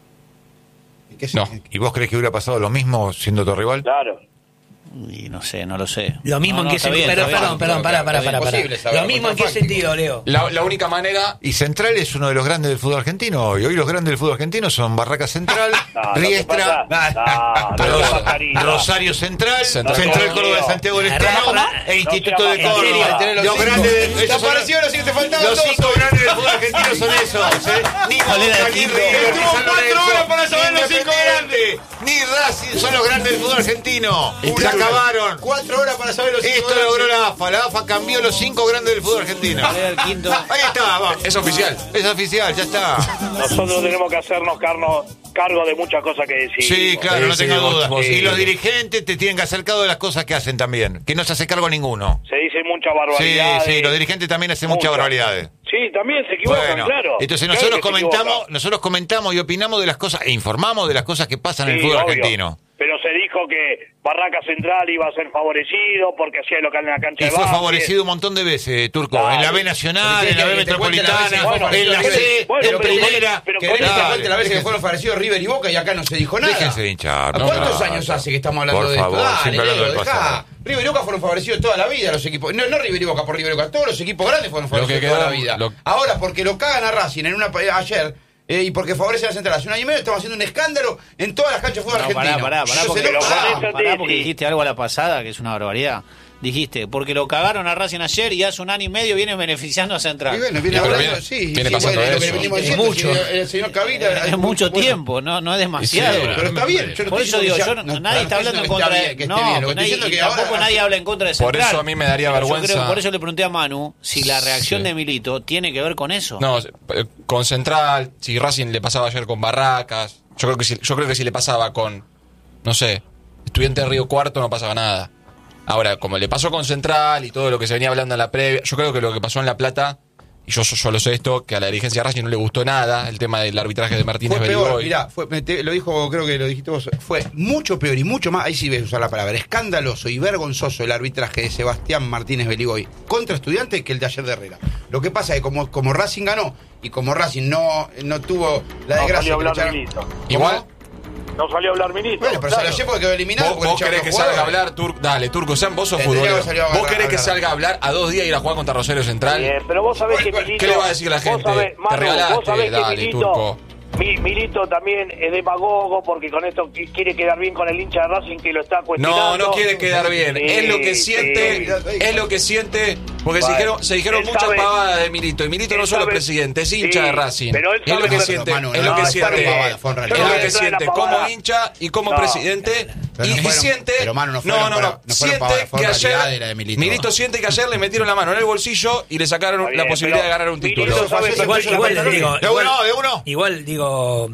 [SPEAKER 6] ¿Qué es-
[SPEAKER 11] no.
[SPEAKER 2] ¿Y vos crees que hubiera pasado lo mismo siendo tu rival?
[SPEAKER 5] Claro.
[SPEAKER 12] Y no sé, no lo sé.
[SPEAKER 3] Lo mismo
[SPEAKER 12] No,
[SPEAKER 3] en
[SPEAKER 12] no,
[SPEAKER 3] qué
[SPEAKER 12] está
[SPEAKER 3] sentido.
[SPEAKER 12] bien,
[SPEAKER 3] Perdón,
[SPEAKER 12] está
[SPEAKER 3] perdón,
[SPEAKER 12] bien.
[SPEAKER 3] perdón, pará, pará,
[SPEAKER 6] Es
[SPEAKER 3] pará. pará.
[SPEAKER 6] imposible saber
[SPEAKER 3] Lo mismo en qué
[SPEAKER 6] contrafáctico.
[SPEAKER 3] sentido, Leo.
[SPEAKER 11] La, la única manera.
[SPEAKER 2] Y Central es uno de los grandes del fútbol argentino. Y hoy los grandes del fútbol argentino son Barraca Central,
[SPEAKER 5] No, lo que
[SPEAKER 2] Riestra,
[SPEAKER 5] pasa- no, no,
[SPEAKER 2] Ros-
[SPEAKER 5] no, Pajarito.
[SPEAKER 2] Rosario Central,
[SPEAKER 11] Central.
[SPEAKER 2] Central,
[SPEAKER 5] No,
[SPEAKER 2] Córdoba de
[SPEAKER 5] Leo.
[SPEAKER 2] Santiago del
[SPEAKER 3] La
[SPEAKER 2] Estero
[SPEAKER 3] Rafa-
[SPEAKER 2] e Instituto
[SPEAKER 5] no
[SPEAKER 2] de
[SPEAKER 5] sea
[SPEAKER 2] Córdoba.
[SPEAKER 5] Pajarito.
[SPEAKER 6] Tenés los
[SPEAKER 2] Los
[SPEAKER 6] cinco.
[SPEAKER 2] grandes de-
[SPEAKER 6] Está
[SPEAKER 2] esos son-
[SPEAKER 6] parecido a los que te faltaban
[SPEAKER 2] Los
[SPEAKER 6] todos.
[SPEAKER 2] cinco grandes del fútbol argentino son esos, ¿eh? Ni
[SPEAKER 12] ¿Cuál era
[SPEAKER 2] Boca,
[SPEAKER 12] el
[SPEAKER 2] ni
[SPEAKER 12] quinto?
[SPEAKER 2] River, ni
[SPEAKER 6] Estuvo
[SPEAKER 2] San
[SPEAKER 6] cuatro
[SPEAKER 2] Lorenzo,
[SPEAKER 6] horas para saber
[SPEAKER 2] ni
[SPEAKER 6] los cinco
[SPEAKER 2] Independiente, ni Racing son los grandes del fútbol argentino. Se acabaron.
[SPEAKER 6] Cuatro horas para saber los cinco
[SPEAKER 2] Esto
[SPEAKER 6] grandes.
[SPEAKER 2] logró la A F A. La A F A cambió los cinco grandes del fútbol argentino.
[SPEAKER 12] ¿Cuál era el quinto?
[SPEAKER 2] Ahí está, va.
[SPEAKER 11] Es oficial.
[SPEAKER 2] Es oficial, ya está.
[SPEAKER 5] Nosotros tenemos que hacernos carno, cargo de muchas cosas que decimos.
[SPEAKER 2] Sí, claro, no
[SPEAKER 11] Sí,
[SPEAKER 2] tenga
[SPEAKER 11] sí, vos-
[SPEAKER 2] duda.
[SPEAKER 11] vos
[SPEAKER 2] Y
[SPEAKER 11] sí.
[SPEAKER 2] los dirigentes te tienen que hacer cargo de las cosas que hacen también. Que no se hace cargo ninguno.
[SPEAKER 5] Se dicen muchas
[SPEAKER 2] Sí,
[SPEAKER 5] barbaridades.
[SPEAKER 2] sí, los dirigentes también hacen muchas
[SPEAKER 5] Muchas.
[SPEAKER 2] barbaridades.
[SPEAKER 5] Sí, también se equivocan,
[SPEAKER 2] Bueno,
[SPEAKER 5] claro.
[SPEAKER 2] entonces
[SPEAKER 5] Claro
[SPEAKER 2] nosotros
[SPEAKER 5] que se
[SPEAKER 2] comentamos,
[SPEAKER 5] equivocan.
[SPEAKER 2] nosotros comentamos y opinamos de las cosas e informamos de las cosas que pasan en el
[SPEAKER 5] Sí,
[SPEAKER 2] fútbol
[SPEAKER 5] obvio.
[SPEAKER 2] argentino.
[SPEAKER 5] Pero se dijo que Barraca Central iba a ser favorecido porque hacía local en la cancha
[SPEAKER 2] Y
[SPEAKER 5] de
[SPEAKER 2] fue
[SPEAKER 5] básquet.
[SPEAKER 2] favorecido un montón de veces, Turco.
[SPEAKER 5] Dale.
[SPEAKER 2] En la B Nacional, en la B
[SPEAKER 6] Que te cuente las veces que
[SPEAKER 2] Metropolitana,
[SPEAKER 6] fue
[SPEAKER 2] en la
[SPEAKER 6] favorecido
[SPEAKER 2] C,
[SPEAKER 5] Bueno,
[SPEAKER 2] en
[SPEAKER 5] pero-
[SPEAKER 2] Primera.
[SPEAKER 5] pero-
[SPEAKER 6] ¿Querés que te
[SPEAKER 2] Dale,
[SPEAKER 6] cuente la vez que
[SPEAKER 2] déjense-
[SPEAKER 6] fueron favorecidos River y Boca y acá no se dijo nada?
[SPEAKER 2] Déjense de hinchar.
[SPEAKER 6] ¿A
[SPEAKER 2] no,
[SPEAKER 6] ¿Cuántos
[SPEAKER 2] no,
[SPEAKER 6] años
[SPEAKER 2] no.
[SPEAKER 6] hace que estamos hablando
[SPEAKER 2] Por
[SPEAKER 6] de
[SPEAKER 2] favor,
[SPEAKER 6] esto? Dale,
[SPEAKER 2] siempre hablando
[SPEAKER 6] Leo,
[SPEAKER 2] del
[SPEAKER 6] dejá.
[SPEAKER 2] pasado.
[SPEAKER 6] River y Boca fueron favorecidos toda la vida los equipos. No, no River y Boca por River y Boca, todos los equipos grandes fueron
[SPEAKER 11] Lo que
[SPEAKER 6] favorecidos toda la
[SPEAKER 11] quedó-
[SPEAKER 6] vida.
[SPEAKER 11] lo-
[SPEAKER 6] Ahora, porque lo cagan a Racing en una ayer. eh, y porque favorece a la Central. Hace un año y medio estamos haciendo un escándalo en todas las canchas de fútbol
[SPEAKER 12] No,
[SPEAKER 6] argentino.
[SPEAKER 12] pará, pará, pará,
[SPEAKER 6] Entonces,
[SPEAKER 12] porque,
[SPEAKER 6] no,
[SPEAKER 5] Pero con
[SPEAKER 6] pará.
[SPEAKER 5] esa-
[SPEAKER 12] pará, porque
[SPEAKER 5] sí.
[SPEAKER 12] dijiste algo a la pasada que es una barbaridad. Dijiste, porque lo cagaron a Racing ayer y hace un año y medio viene beneficiando a Central.
[SPEAKER 6] Y bueno, viene
[SPEAKER 11] Y pero
[SPEAKER 6] hablando,
[SPEAKER 11] viene-
[SPEAKER 6] sí,
[SPEAKER 11] viene
[SPEAKER 6] sí,
[SPEAKER 11] pasando
[SPEAKER 6] bueno, lo que
[SPEAKER 11] eso.
[SPEAKER 6] venimos
[SPEAKER 12] Es
[SPEAKER 6] diciendo,
[SPEAKER 12] mucho.
[SPEAKER 6] si el señor Cavita
[SPEAKER 12] Es mucho
[SPEAKER 6] bueno,
[SPEAKER 12] tiempo, no, no es demasiado.
[SPEAKER 11] Sí,
[SPEAKER 6] Pero está bien, yo no
[SPEAKER 12] Por
[SPEAKER 6] estoy
[SPEAKER 12] eso digo,
[SPEAKER 6] diciendo
[SPEAKER 12] yo
[SPEAKER 6] que
[SPEAKER 12] no-
[SPEAKER 6] sea-
[SPEAKER 12] nadie
[SPEAKER 6] no,
[SPEAKER 12] está hablando en
[SPEAKER 6] no,
[SPEAKER 12] contra
[SPEAKER 6] está
[SPEAKER 12] de
[SPEAKER 6] bien, que esté
[SPEAKER 12] no,
[SPEAKER 6] bien, lo que
[SPEAKER 12] pero
[SPEAKER 6] estoy
[SPEAKER 12] nadie-
[SPEAKER 6] diciendo
[SPEAKER 12] y
[SPEAKER 6] que
[SPEAKER 12] tampoco
[SPEAKER 6] ahora-
[SPEAKER 12] nadie habla en contra de
[SPEAKER 11] Por
[SPEAKER 12] Central.
[SPEAKER 11] eso a mí me daría
[SPEAKER 12] Yo
[SPEAKER 11] vergüenza.
[SPEAKER 12] creo- por eso le pregunté a Manu si la reacción
[SPEAKER 11] Sí.
[SPEAKER 12] de Milito tiene que ver con eso.
[SPEAKER 11] No, eh, con Central, si Racing le pasaba ayer con Barracas, yo creo que si, yo creo que si le pasaba con, no sé, Estudiante de Río Cuarto no pasaba nada. Ahora, como le pasó con Central y todo lo que se venía hablando en la previa, yo creo que lo que pasó en La Plata, y yo, yo lo sé esto, que a la dirigencia de Racing no le gustó nada el tema del arbitraje de Martínez
[SPEAKER 6] Fue peor,
[SPEAKER 11] Beligoy.
[SPEAKER 6] mirá, fue, me te- lo dijo, creo que lo dijiste vos, fue mucho peor y mucho más, ahí sí ves usar la palabra, escandaloso y vergonzoso el arbitraje de Sebastián Martínez Beligoy contra Estudiantes que el de ayer de Herrera. Lo que pasa es que como, como Racing ganó y como Racing no, no tuvo la
[SPEAKER 5] No
[SPEAKER 6] desgracia
[SPEAKER 5] salió
[SPEAKER 6] que lo
[SPEAKER 5] hablando
[SPEAKER 6] echaron-
[SPEAKER 5] y listo.
[SPEAKER 6] ¿Cómo?
[SPEAKER 11] Igual,
[SPEAKER 5] No salió a hablar Milito.
[SPEAKER 6] Bueno, pero
[SPEAKER 5] claro.
[SPEAKER 6] salió ayer porque quedó eliminado.
[SPEAKER 11] ¿Vos,
[SPEAKER 6] porque
[SPEAKER 11] vos
[SPEAKER 6] el
[SPEAKER 11] querés
[SPEAKER 6] Chaco
[SPEAKER 11] que
[SPEAKER 6] jugaba.
[SPEAKER 11] salga a hablar? Tur Dale, Turco, Sean, vos sos
[SPEAKER 6] Tendría que
[SPEAKER 11] futbolero.
[SPEAKER 6] salir a
[SPEAKER 11] ¿Vos
[SPEAKER 6] hablar,
[SPEAKER 11] querés que
[SPEAKER 6] hablar.
[SPEAKER 11] salga a hablar a dos días ir a jugar contra Rosario Central?
[SPEAKER 5] Bien, pero vos sabés que
[SPEAKER 6] Bueno,
[SPEAKER 5] Milito...
[SPEAKER 11] ¿Qué le va a decir la
[SPEAKER 5] vos
[SPEAKER 11] gente?
[SPEAKER 5] sabés,
[SPEAKER 11] Te
[SPEAKER 5] Manu,
[SPEAKER 11] regalaste,
[SPEAKER 5] vos sabés que
[SPEAKER 11] dale,
[SPEAKER 5] Milito,
[SPEAKER 11] Turco.
[SPEAKER 5] Mi- Milito también es demagogo porque con esto qui- quiere quedar bien con el hincha de Racing que lo está
[SPEAKER 11] No,
[SPEAKER 5] cuestionando.
[SPEAKER 11] no quiere quedar bien.
[SPEAKER 5] Sí,
[SPEAKER 11] Es lo que
[SPEAKER 5] sí.
[SPEAKER 11] siente, es lo que siente, porque se
[SPEAKER 5] Bueno,
[SPEAKER 11] dijeron, se dijeron
[SPEAKER 5] él
[SPEAKER 11] muchas
[SPEAKER 5] sabe-
[SPEAKER 11] pavadas de Milito. Y Milito no
[SPEAKER 5] él
[SPEAKER 11] solo es
[SPEAKER 5] sabe-
[SPEAKER 11] presidente, es hincha
[SPEAKER 5] sí,
[SPEAKER 11] de Racing.
[SPEAKER 5] pero él
[SPEAKER 11] Es lo
[SPEAKER 5] sabe
[SPEAKER 11] que
[SPEAKER 5] que-
[SPEAKER 11] siente,
[SPEAKER 6] Manu,
[SPEAKER 11] es
[SPEAKER 6] no,
[SPEAKER 11] lo que
[SPEAKER 6] no,
[SPEAKER 11] siente,
[SPEAKER 6] fueron pavadas, fueron
[SPEAKER 11] es
[SPEAKER 6] realidades.
[SPEAKER 11] lo que
[SPEAKER 5] Yo no
[SPEAKER 11] siente
[SPEAKER 5] entro en la
[SPEAKER 11] como
[SPEAKER 5] pavada.
[SPEAKER 11] hincha y como
[SPEAKER 5] No.
[SPEAKER 11] presidente.
[SPEAKER 6] Pero
[SPEAKER 11] Y
[SPEAKER 6] no fueron-
[SPEAKER 11] siente,
[SPEAKER 6] pero, Manu, no
[SPEAKER 11] no,
[SPEAKER 6] fueron
[SPEAKER 11] no,
[SPEAKER 6] pavadas,
[SPEAKER 11] no,
[SPEAKER 6] no fueron
[SPEAKER 11] siente
[SPEAKER 6] pavadas, fueron
[SPEAKER 11] que ayer
[SPEAKER 6] realidades la de Milito.
[SPEAKER 11] Milito siente que ayer le metieron la mano en el bolsillo y le sacaron
[SPEAKER 5] Está
[SPEAKER 11] la
[SPEAKER 5] bien,
[SPEAKER 11] posibilidad
[SPEAKER 5] pero
[SPEAKER 11] de ganar un título.
[SPEAKER 5] Milito sabe que
[SPEAKER 3] Igual,
[SPEAKER 5] puso la
[SPEAKER 3] igual,
[SPEAKER 5] pelota.
[SPEAKER 3] digo,
[SPEAKER 6] De
[SPEAKER 3] igual-
[SPEAKER 6] uno, de uno.
[SPEAKER 3] igual digo,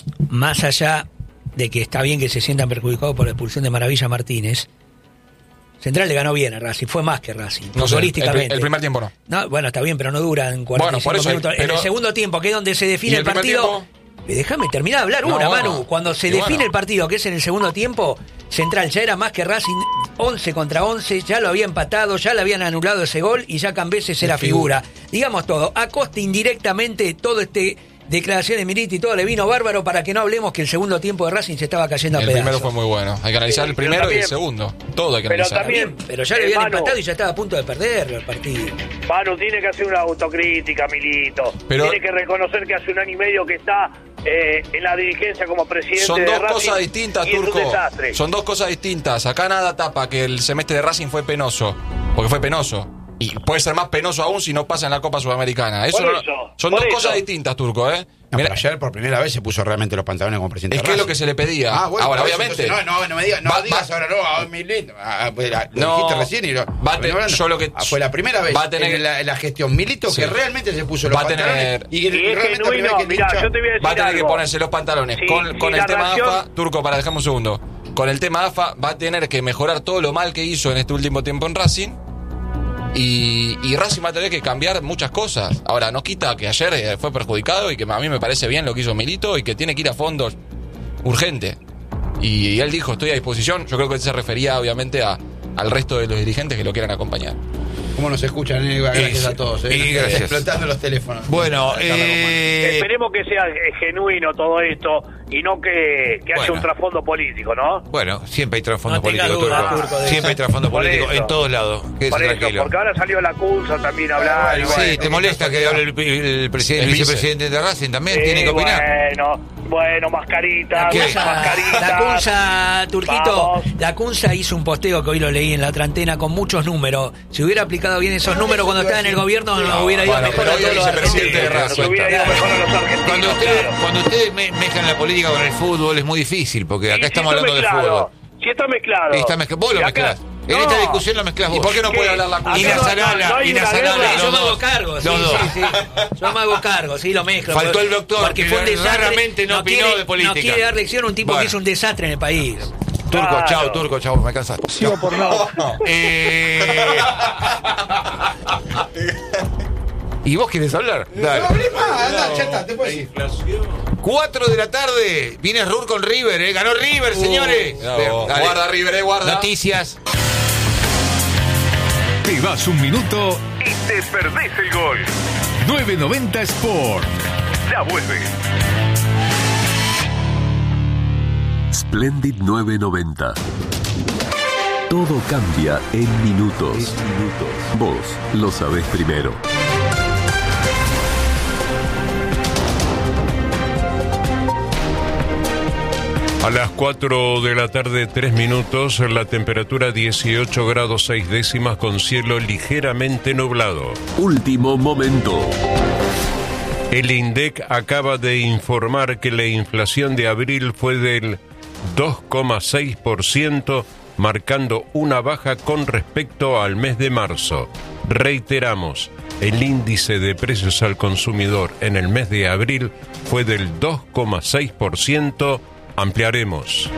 [SPEAKER 3] más allá de que está bien que se sientan perjudicados por la expulsión de Maravilla Martínez, Central le ganó bien a Racing, fue más que Racing,
[SPEAKER 11] No sé, el,
[SPEAKER 3] futbolísticamente.
[SPEAKER 11] el primer tiempo no.
[SPEAKER 3] No, bueno, está bien, pero no duran cuarenta y cinco
[SPEAKER 11] Bueno, por eso,
[SPEAKER 3] minutos. En
[SPEAKER 11] pero-
[SPEAKER 3] el segundo tiempo, que es donde se
[SPEAKER 11] ¿Y
[SPEAKER 3] define
[SPEAKER 11] el
[SPEAKER 3] el
[SPEAKER 11] primer
[SPEAKER 3] partido.
[SPEAKER 11] tiempo?
[SPEAKER 3] Eh, Déjame terminar de hablar
[SPEAKER 11] No,
[SPEAKER 3] una,
[SPEAKER 11] bueno.
[SPEAKER 3] Manu. Cuando se
[SPEAKER 11] Y
[SPEAKER 3] define
[SPEAKER 11] bueno.
[SPEAKER 3] el partido, que es en el segundo tiempo, Central ya era más que Racing, once contra once, ya lo había empatado, ya le habían anulado ese gol y ya Cambeses era figura. Digamos todo, a costa indirectamente todo este declaración de Milito y todo le vino bárbaro para que no hablemos que el segundo tiempo de Racing se estaba cayendo a
[SPEAKER 11] El
[SPEAKER 3] pedazos.
[SPEAKER 11] primero fue muy bueno. Hay que analizar
[SPEAKER 5] Sí,
[SPEAKER 11] el
[SPEAKER 5] pero
[SPEAKER 11] primero y el
[SPEAKER 5] también-
[SPEAKER 11] segundo. Todo hay que
[SPEAKER 5] pero
[SPEAKER 11] analizar.
[SPEAKER 5] también-
[SPEAKER 3] Bien, pero ya le habían
[SPEAKER 5] Hermano.
[SPEAKER 3] empatado y ya estaba a punto de perder el partido.
[SPEAKER 5] Manu tiene que hacer una autocrítica, Milito.
[SPEAKER 11] Pero-
[SPEAKER 5] tiene que reconocer que hace un año y medio que está eh, en la dirigencia como presidente
[SPEAKER 11] Son
[SPEAKER 5] de
[SPEAKER 11] dos
[SPEAKER 5] Racing
[SPEAKER 11] cosas distintas,
[SPEAKER 5] y es un
[SPEAKER 11] Turco.
[SPEAKER 5] desastre.
[SPEAKER 11] Son dos cosas distintas. Acá nada tapa que el semestre de Racing fue penoso. Porque fue penoso. Y puede ser más penoso aún si no pasa en la Copa Sudamericana. Eso
[SPEAKER 5] Por
[SPEAKER 11] no-
[SPEAKER 5] eso,
[SPEAKER 11] son
[SPEAKER 5] por
[SPEAKER 11] dos
[SPEAKER 5] eso.
[SPEAKER 11] cosas distintas, Turco, ¿eh?
[SPEAKER 6] No,
[SPEAKER 11] Mirá,
[SPEAKER 6] pero ayer por primera vez se puso realmente los pantalones como presidente
[SPEAKER 11] es
[SPEAKER 6] de
[SPEAKER 11] que es lo
[SPEAKER 6] Racing.
[SPEAKER 11] que se le pedía.
[SPEAKER 6] Ah, bueno,
[SPEAKER 11] ahora,
[SPEAKER 6] por eso,
[SPEAKER 11] obviamente.
[SPEAKER 6] entonces, no, no, no me digas, no
[SPEAKER 11] Va-
[SPEAKER 6] digas
[SPEAKER 11] va-
[SPEAKER 6] ahora, no, a mi lindo. Ah, pues, la- lo
[SPEAKER 11] No,
[SPEAKER 6] dijiste recién y lo.
[SPEAKER 11] va a tener-
[SPEAKER 6] hablando.
[SPEAKER 11] yo lo que-
[SPEAKER 6] Ah, fue la primera vez
[SPEAKER 11] va a tener-
[SPEAKER 6] en la, en la gestión Milito
[SPEAKER 11] Sí.
[SPEAKER 6] que realmente se puso los
[SPEAKER 11] Va a tener-
[SPEAKER 6] pantalones.
[SPEAKER 5] Y es
[SPEAKER 6] realmente la
[SPEAKER 5] genuino,
[SPEAKER 6] primera vez que
[SPEAKER 5] mirá,
[SPEAKER 6] hincha-
[SPEAKER 5] yo te voy a decir
[SPEAKER 11] Va a tener que
[SPEAKER 5] algo.
[SPEAKER 11] ponerse los pantalones.
[SPEAKER 5] Sí,
[SPEAKER 11] con
[SPEAKER 5] sí,
[SPEAKER 11] con el
[SPEAKER 5] la
[SPEAKER 11] tema
[SPEAKER 5] reacción-
[SPEAKER 11] AFA, Turco, para dejamos un segundo. Con el tema AFA va a tener que mejorar todo lo mal que hizo en este último tiempo en Racing. Y, y Racing va a tener que cambiar muchas cosas. Ahora, no quita que ayer eh, fue perjudicado y que a mí me parece bien lo que hizo Milito y que tiene que ir a fondos urgente. Y, y él dijo, estoy a disposición. Yo creo que él se refería obviamente a, al resto de los dirigentes que lo quieran acompañar.
[SPEAKER 6] ¿Cómo nos escuchan? Eh? Gracias
[SPEAKER 2] Y-
[SPEAKER 6] a todos. Eh.
[SPEAKER 2] y gracias.
[SPEAKER 6] Explotando los teléfonos.
[SPEAKER 2] Bueno,
[SPEAKER 6] Carla Román.
[SPEAKER 2] eh,
[SPEAKER 5] Esperemos que sea eh, genuino todo esto y no que, que haya
[SPEAKER 2] Bueno.
[SPEAKER 5] un trasfondo político, ¿no?
[SPEAKER 2] bueno, siempre hay trasfondo
[SPEAKER 3] No tenga
[SPEAKER 2] político,
[SPEAKER 3] duda,
[SPEAKER 2] Turco.
[SPEAKER 3] Turco, de
[SPEAKER 2] Siempre hay
[SPEAKER 3] eso.
[SPEAKER 2] trasfondo
[SPEAKER 5] Por
[SPEAKER 2] político
[SPEAKER 5] eso.
[SPEAKER 2] en todos lados. Quédese
[SPEAKER 5] Por eso,
[SPEAKER 2] tranquilo.
[SPEAKER 5] porque ahora salió la Cursa también a hablar. y
[SPEAKER 2] Sí,
[SPEAKER 5] bueno.
[SPEAKER 2] ¿te molesta que hable el, el presidente, el
[SPEAKER 11] El vice.
[SPEAKER 2] vicepresidente de Racing también?
[SPEAKER 5] Sí,
[SPEAKER 2] Tiene que opinar.
[SPEAKER 5] Bueno, bueno, mascarita,
[SPEAKER 2] ¿Qué?
[SPEAKER 5] mascarita.
[SPEAKER 3] La Cunza, Turquito,
[SPEAKER 5] Vamos.
[SPEAKER 3] la Cunza hizo un posteo que hoy lo leí en la trantena con muchos números. Si hubiera aplicado bien esos números cuando estaba en el gobierno, nos hubiera ido
[SPEAKER 11] Bueno,
[SPEAKER 3] mejor
[SPEAKER 11] pero
[SPEAKER 3] a
[SPEAKER 11] hoy
[SPEAKER 3] todos
[SPEAKER 11] el
[SPEAKER 3] los
[SPEAKER 11] vicepresidente de
[SPEAKER 3] argentinos.
[SPEAKER 11] Racing.
[SPEAKER 5] Nos hubiera ido mejor a los argentinos.
[SPEAKER 2] Cuando ustedes,
[SPEAKER 5] claro.
[SPEAKER 2] cuando ustedes me- mezclan la política con el fútbol es muy difícil, porque
[SPEAKER 5] Sí,
[SPEAKER 2] acá
[SPEAKER 5] sí
[SPEAKER 2] estamos
[SPEAKER 5] está
[SPEAKER 2] hablando de
[SPEAKER 5] mezclado.
[SPEAKER 2] fútbol.
[SPEAKER 5] Sí, está mezclado.
[SPEAKER 2] Y está mezclado. Vos lo
[SPEAKER 5] Y acá-
[SPEAKER 2] mezclás. En
[SPEAKER 5] No.
[SPEAKER 2] esta discusión lo mezclás vos.
[SPEAKER 11] ¿Y por qué no
[SPEAKER 5] ¿Qué?
[SPEAKER 11] puede hablar la
[SPEAKER 5] Acá
[SPEAKER 2] Y
[SPEAKER 11] Cunza?
[SPEAKER 2] la
[SPEAKER 5] no-
[SPEAKER 2] Zanala,
[SPEAKER 5] no hay
[SPEAKER 2] y la
[SPEAKER 5] una
[SPEAKER 2] Zanala,
[SPEAKER 5] guerra.
[SPEAKER 2] los
[SPEAKER 3] Yo me hago
[SPEAKER 2] dos.
[SPEAKER 3] cargo, sí,
[SPEAKER 2] Los dos.
[SPEAKER 3] sí, sí. Yo me hago cargo, sí, lo mezclo.
[SPEAKER 2] Faltó el doctor,
[SPEAKER 3] porque
[SPEAKER 2] que
[SPEAKER 3] fue un desastre.
[SPEAKER 2] raramente no opinó
[SPEAKER 3] quiere,
[SPEAKER 2] de política.
[SPEAKER 3] No quiere dar lección a un tipo
[SPEAKER 2] Bueno.
[SPEAKER 3] que hizo un desastre en el país.
[SPEAKER 2] Turco,
[SPEAKER 5] Claro.
[SPEAKER 2] chao, Turco, chao, me cansaste.
[SPEAKER 5] Sigo por no.
[SPEAKER 2] Eh... ¿Y vos querés hablar? Dale.
[SPEAKER 6] No hablé más, anda, ya está, te puedes ir.
[SPEAKER 2] cuatro de la tarde, viene Rur con River, ¿eh? Ganó River, señores.
[SPEAKER 11] Uh, no,
[SPEAKER 2] Bien, dale.
[SPEAKER 11] guarda, River, eh, guarda.
[SPEAKER 2] Noticias.
[SPEAKER 8] Te vas un minuto,
[SPEAKER 7] Y te perdés el gol.
[SPEAKER 8] nueve noventa Sport.
[SPEAKER 7] Ya vuelve.
[SPEAKER 13] Splendid nueve noventa. Todo cambia en minutos. Vos lo sabés primero.
[SPEAKER 14] A las cuatro de la tarde, tres minutos, la temperatura dieciocho grados seis décimas con cielo ligeramente nublado.
[SPEAKER 13] Último momento.
[SPEAKER 14] El INDEC acaba de informar que la inflación de abril fue del dos coma seis por ciento, marcando una baja con respecto al mes de marzo. Reiteramos, el índice de precios al consumidor en el mes de abril fue del dos coma seis por ciento. Ampliaremos.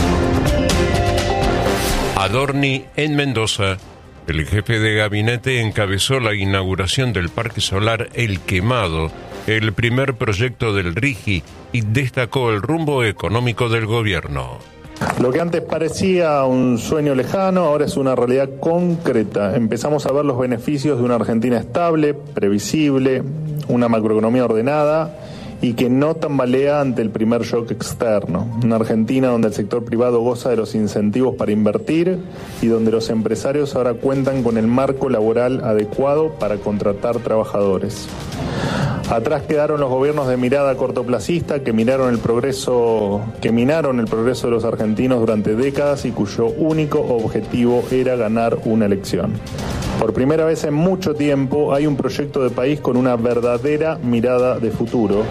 [SPEAKER 14] Adorni en Mendoza. El jefe de gabinete encabezó la inauguración del Parque Solar El Quemado, el primer proyecto del RIGI, y destacó el rumbo económico del gobierno.
[SPEAKER 15] Lo que antes parecía un sueño lejano, ahora es una realidad concreta. Empezamos a ver los beneficios de una Argentina estable, previsible, una macroeconomía ordenada y que no tambalea ante el primer shock externo. Una Argentina donde el sector privado goza de los incentivos para invertir y donde los empresarios ahora cuentan con el marco laboral adecuado para contratar trabajadores. Atrás quedaron los gobiernos de mirada cortoplacista que miraron el progreso, que minaron el progreso de los argentinos durante décadas y cuyo único objetivo era ganar una elección. Por primera vez en mucho tiempo hay un proyecto de país con una verdadera mirada de futuro.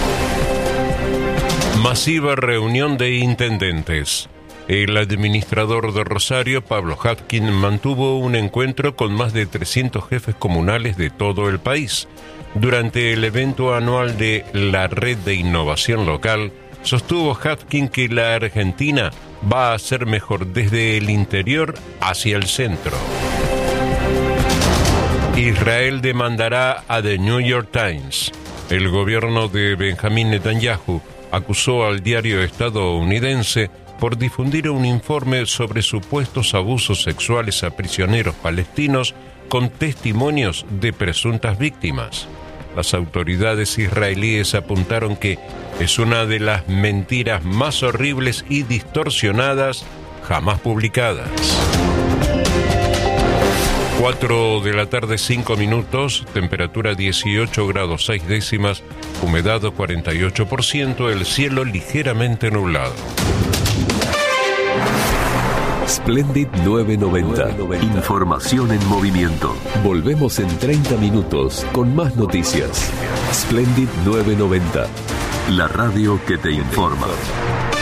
[SPEAKER 14] Masiva reunión de intendentes. El administrador de Rosario, Pablo Hatkin, mantuvo un encuentro con más de trescientos jefes comunales de todo el país. Durante el evento anual de la Red de Innovación Local, sostuvo Hatkin que la Argentina va a ser mejor desde el interior hacia el centro. Israel demandará a The New York Times. El gobierno de Benjamín Netanyahu acusó al diario estadounidense por difundir un informe sobre supuestos abusos sexuales a prisioneros palestinos con testimonios de presuntas víctimas. Las autoridades israelíes apuntaron que es una de las mentiras más horribles y distorsionadas jamás publicadas. cuatro de la tarde, cinco minutos, temperatura dieciocho grados seis décimas, humedad cuarenta y ocho por ciento, el cielo ligeramente nublado.
[SPEAKER 13] Splendid nueve noventa. Información en movimiento. Volvemos en treinta minutos con más noticias. Splendid nueve noventa. La radio que te informa.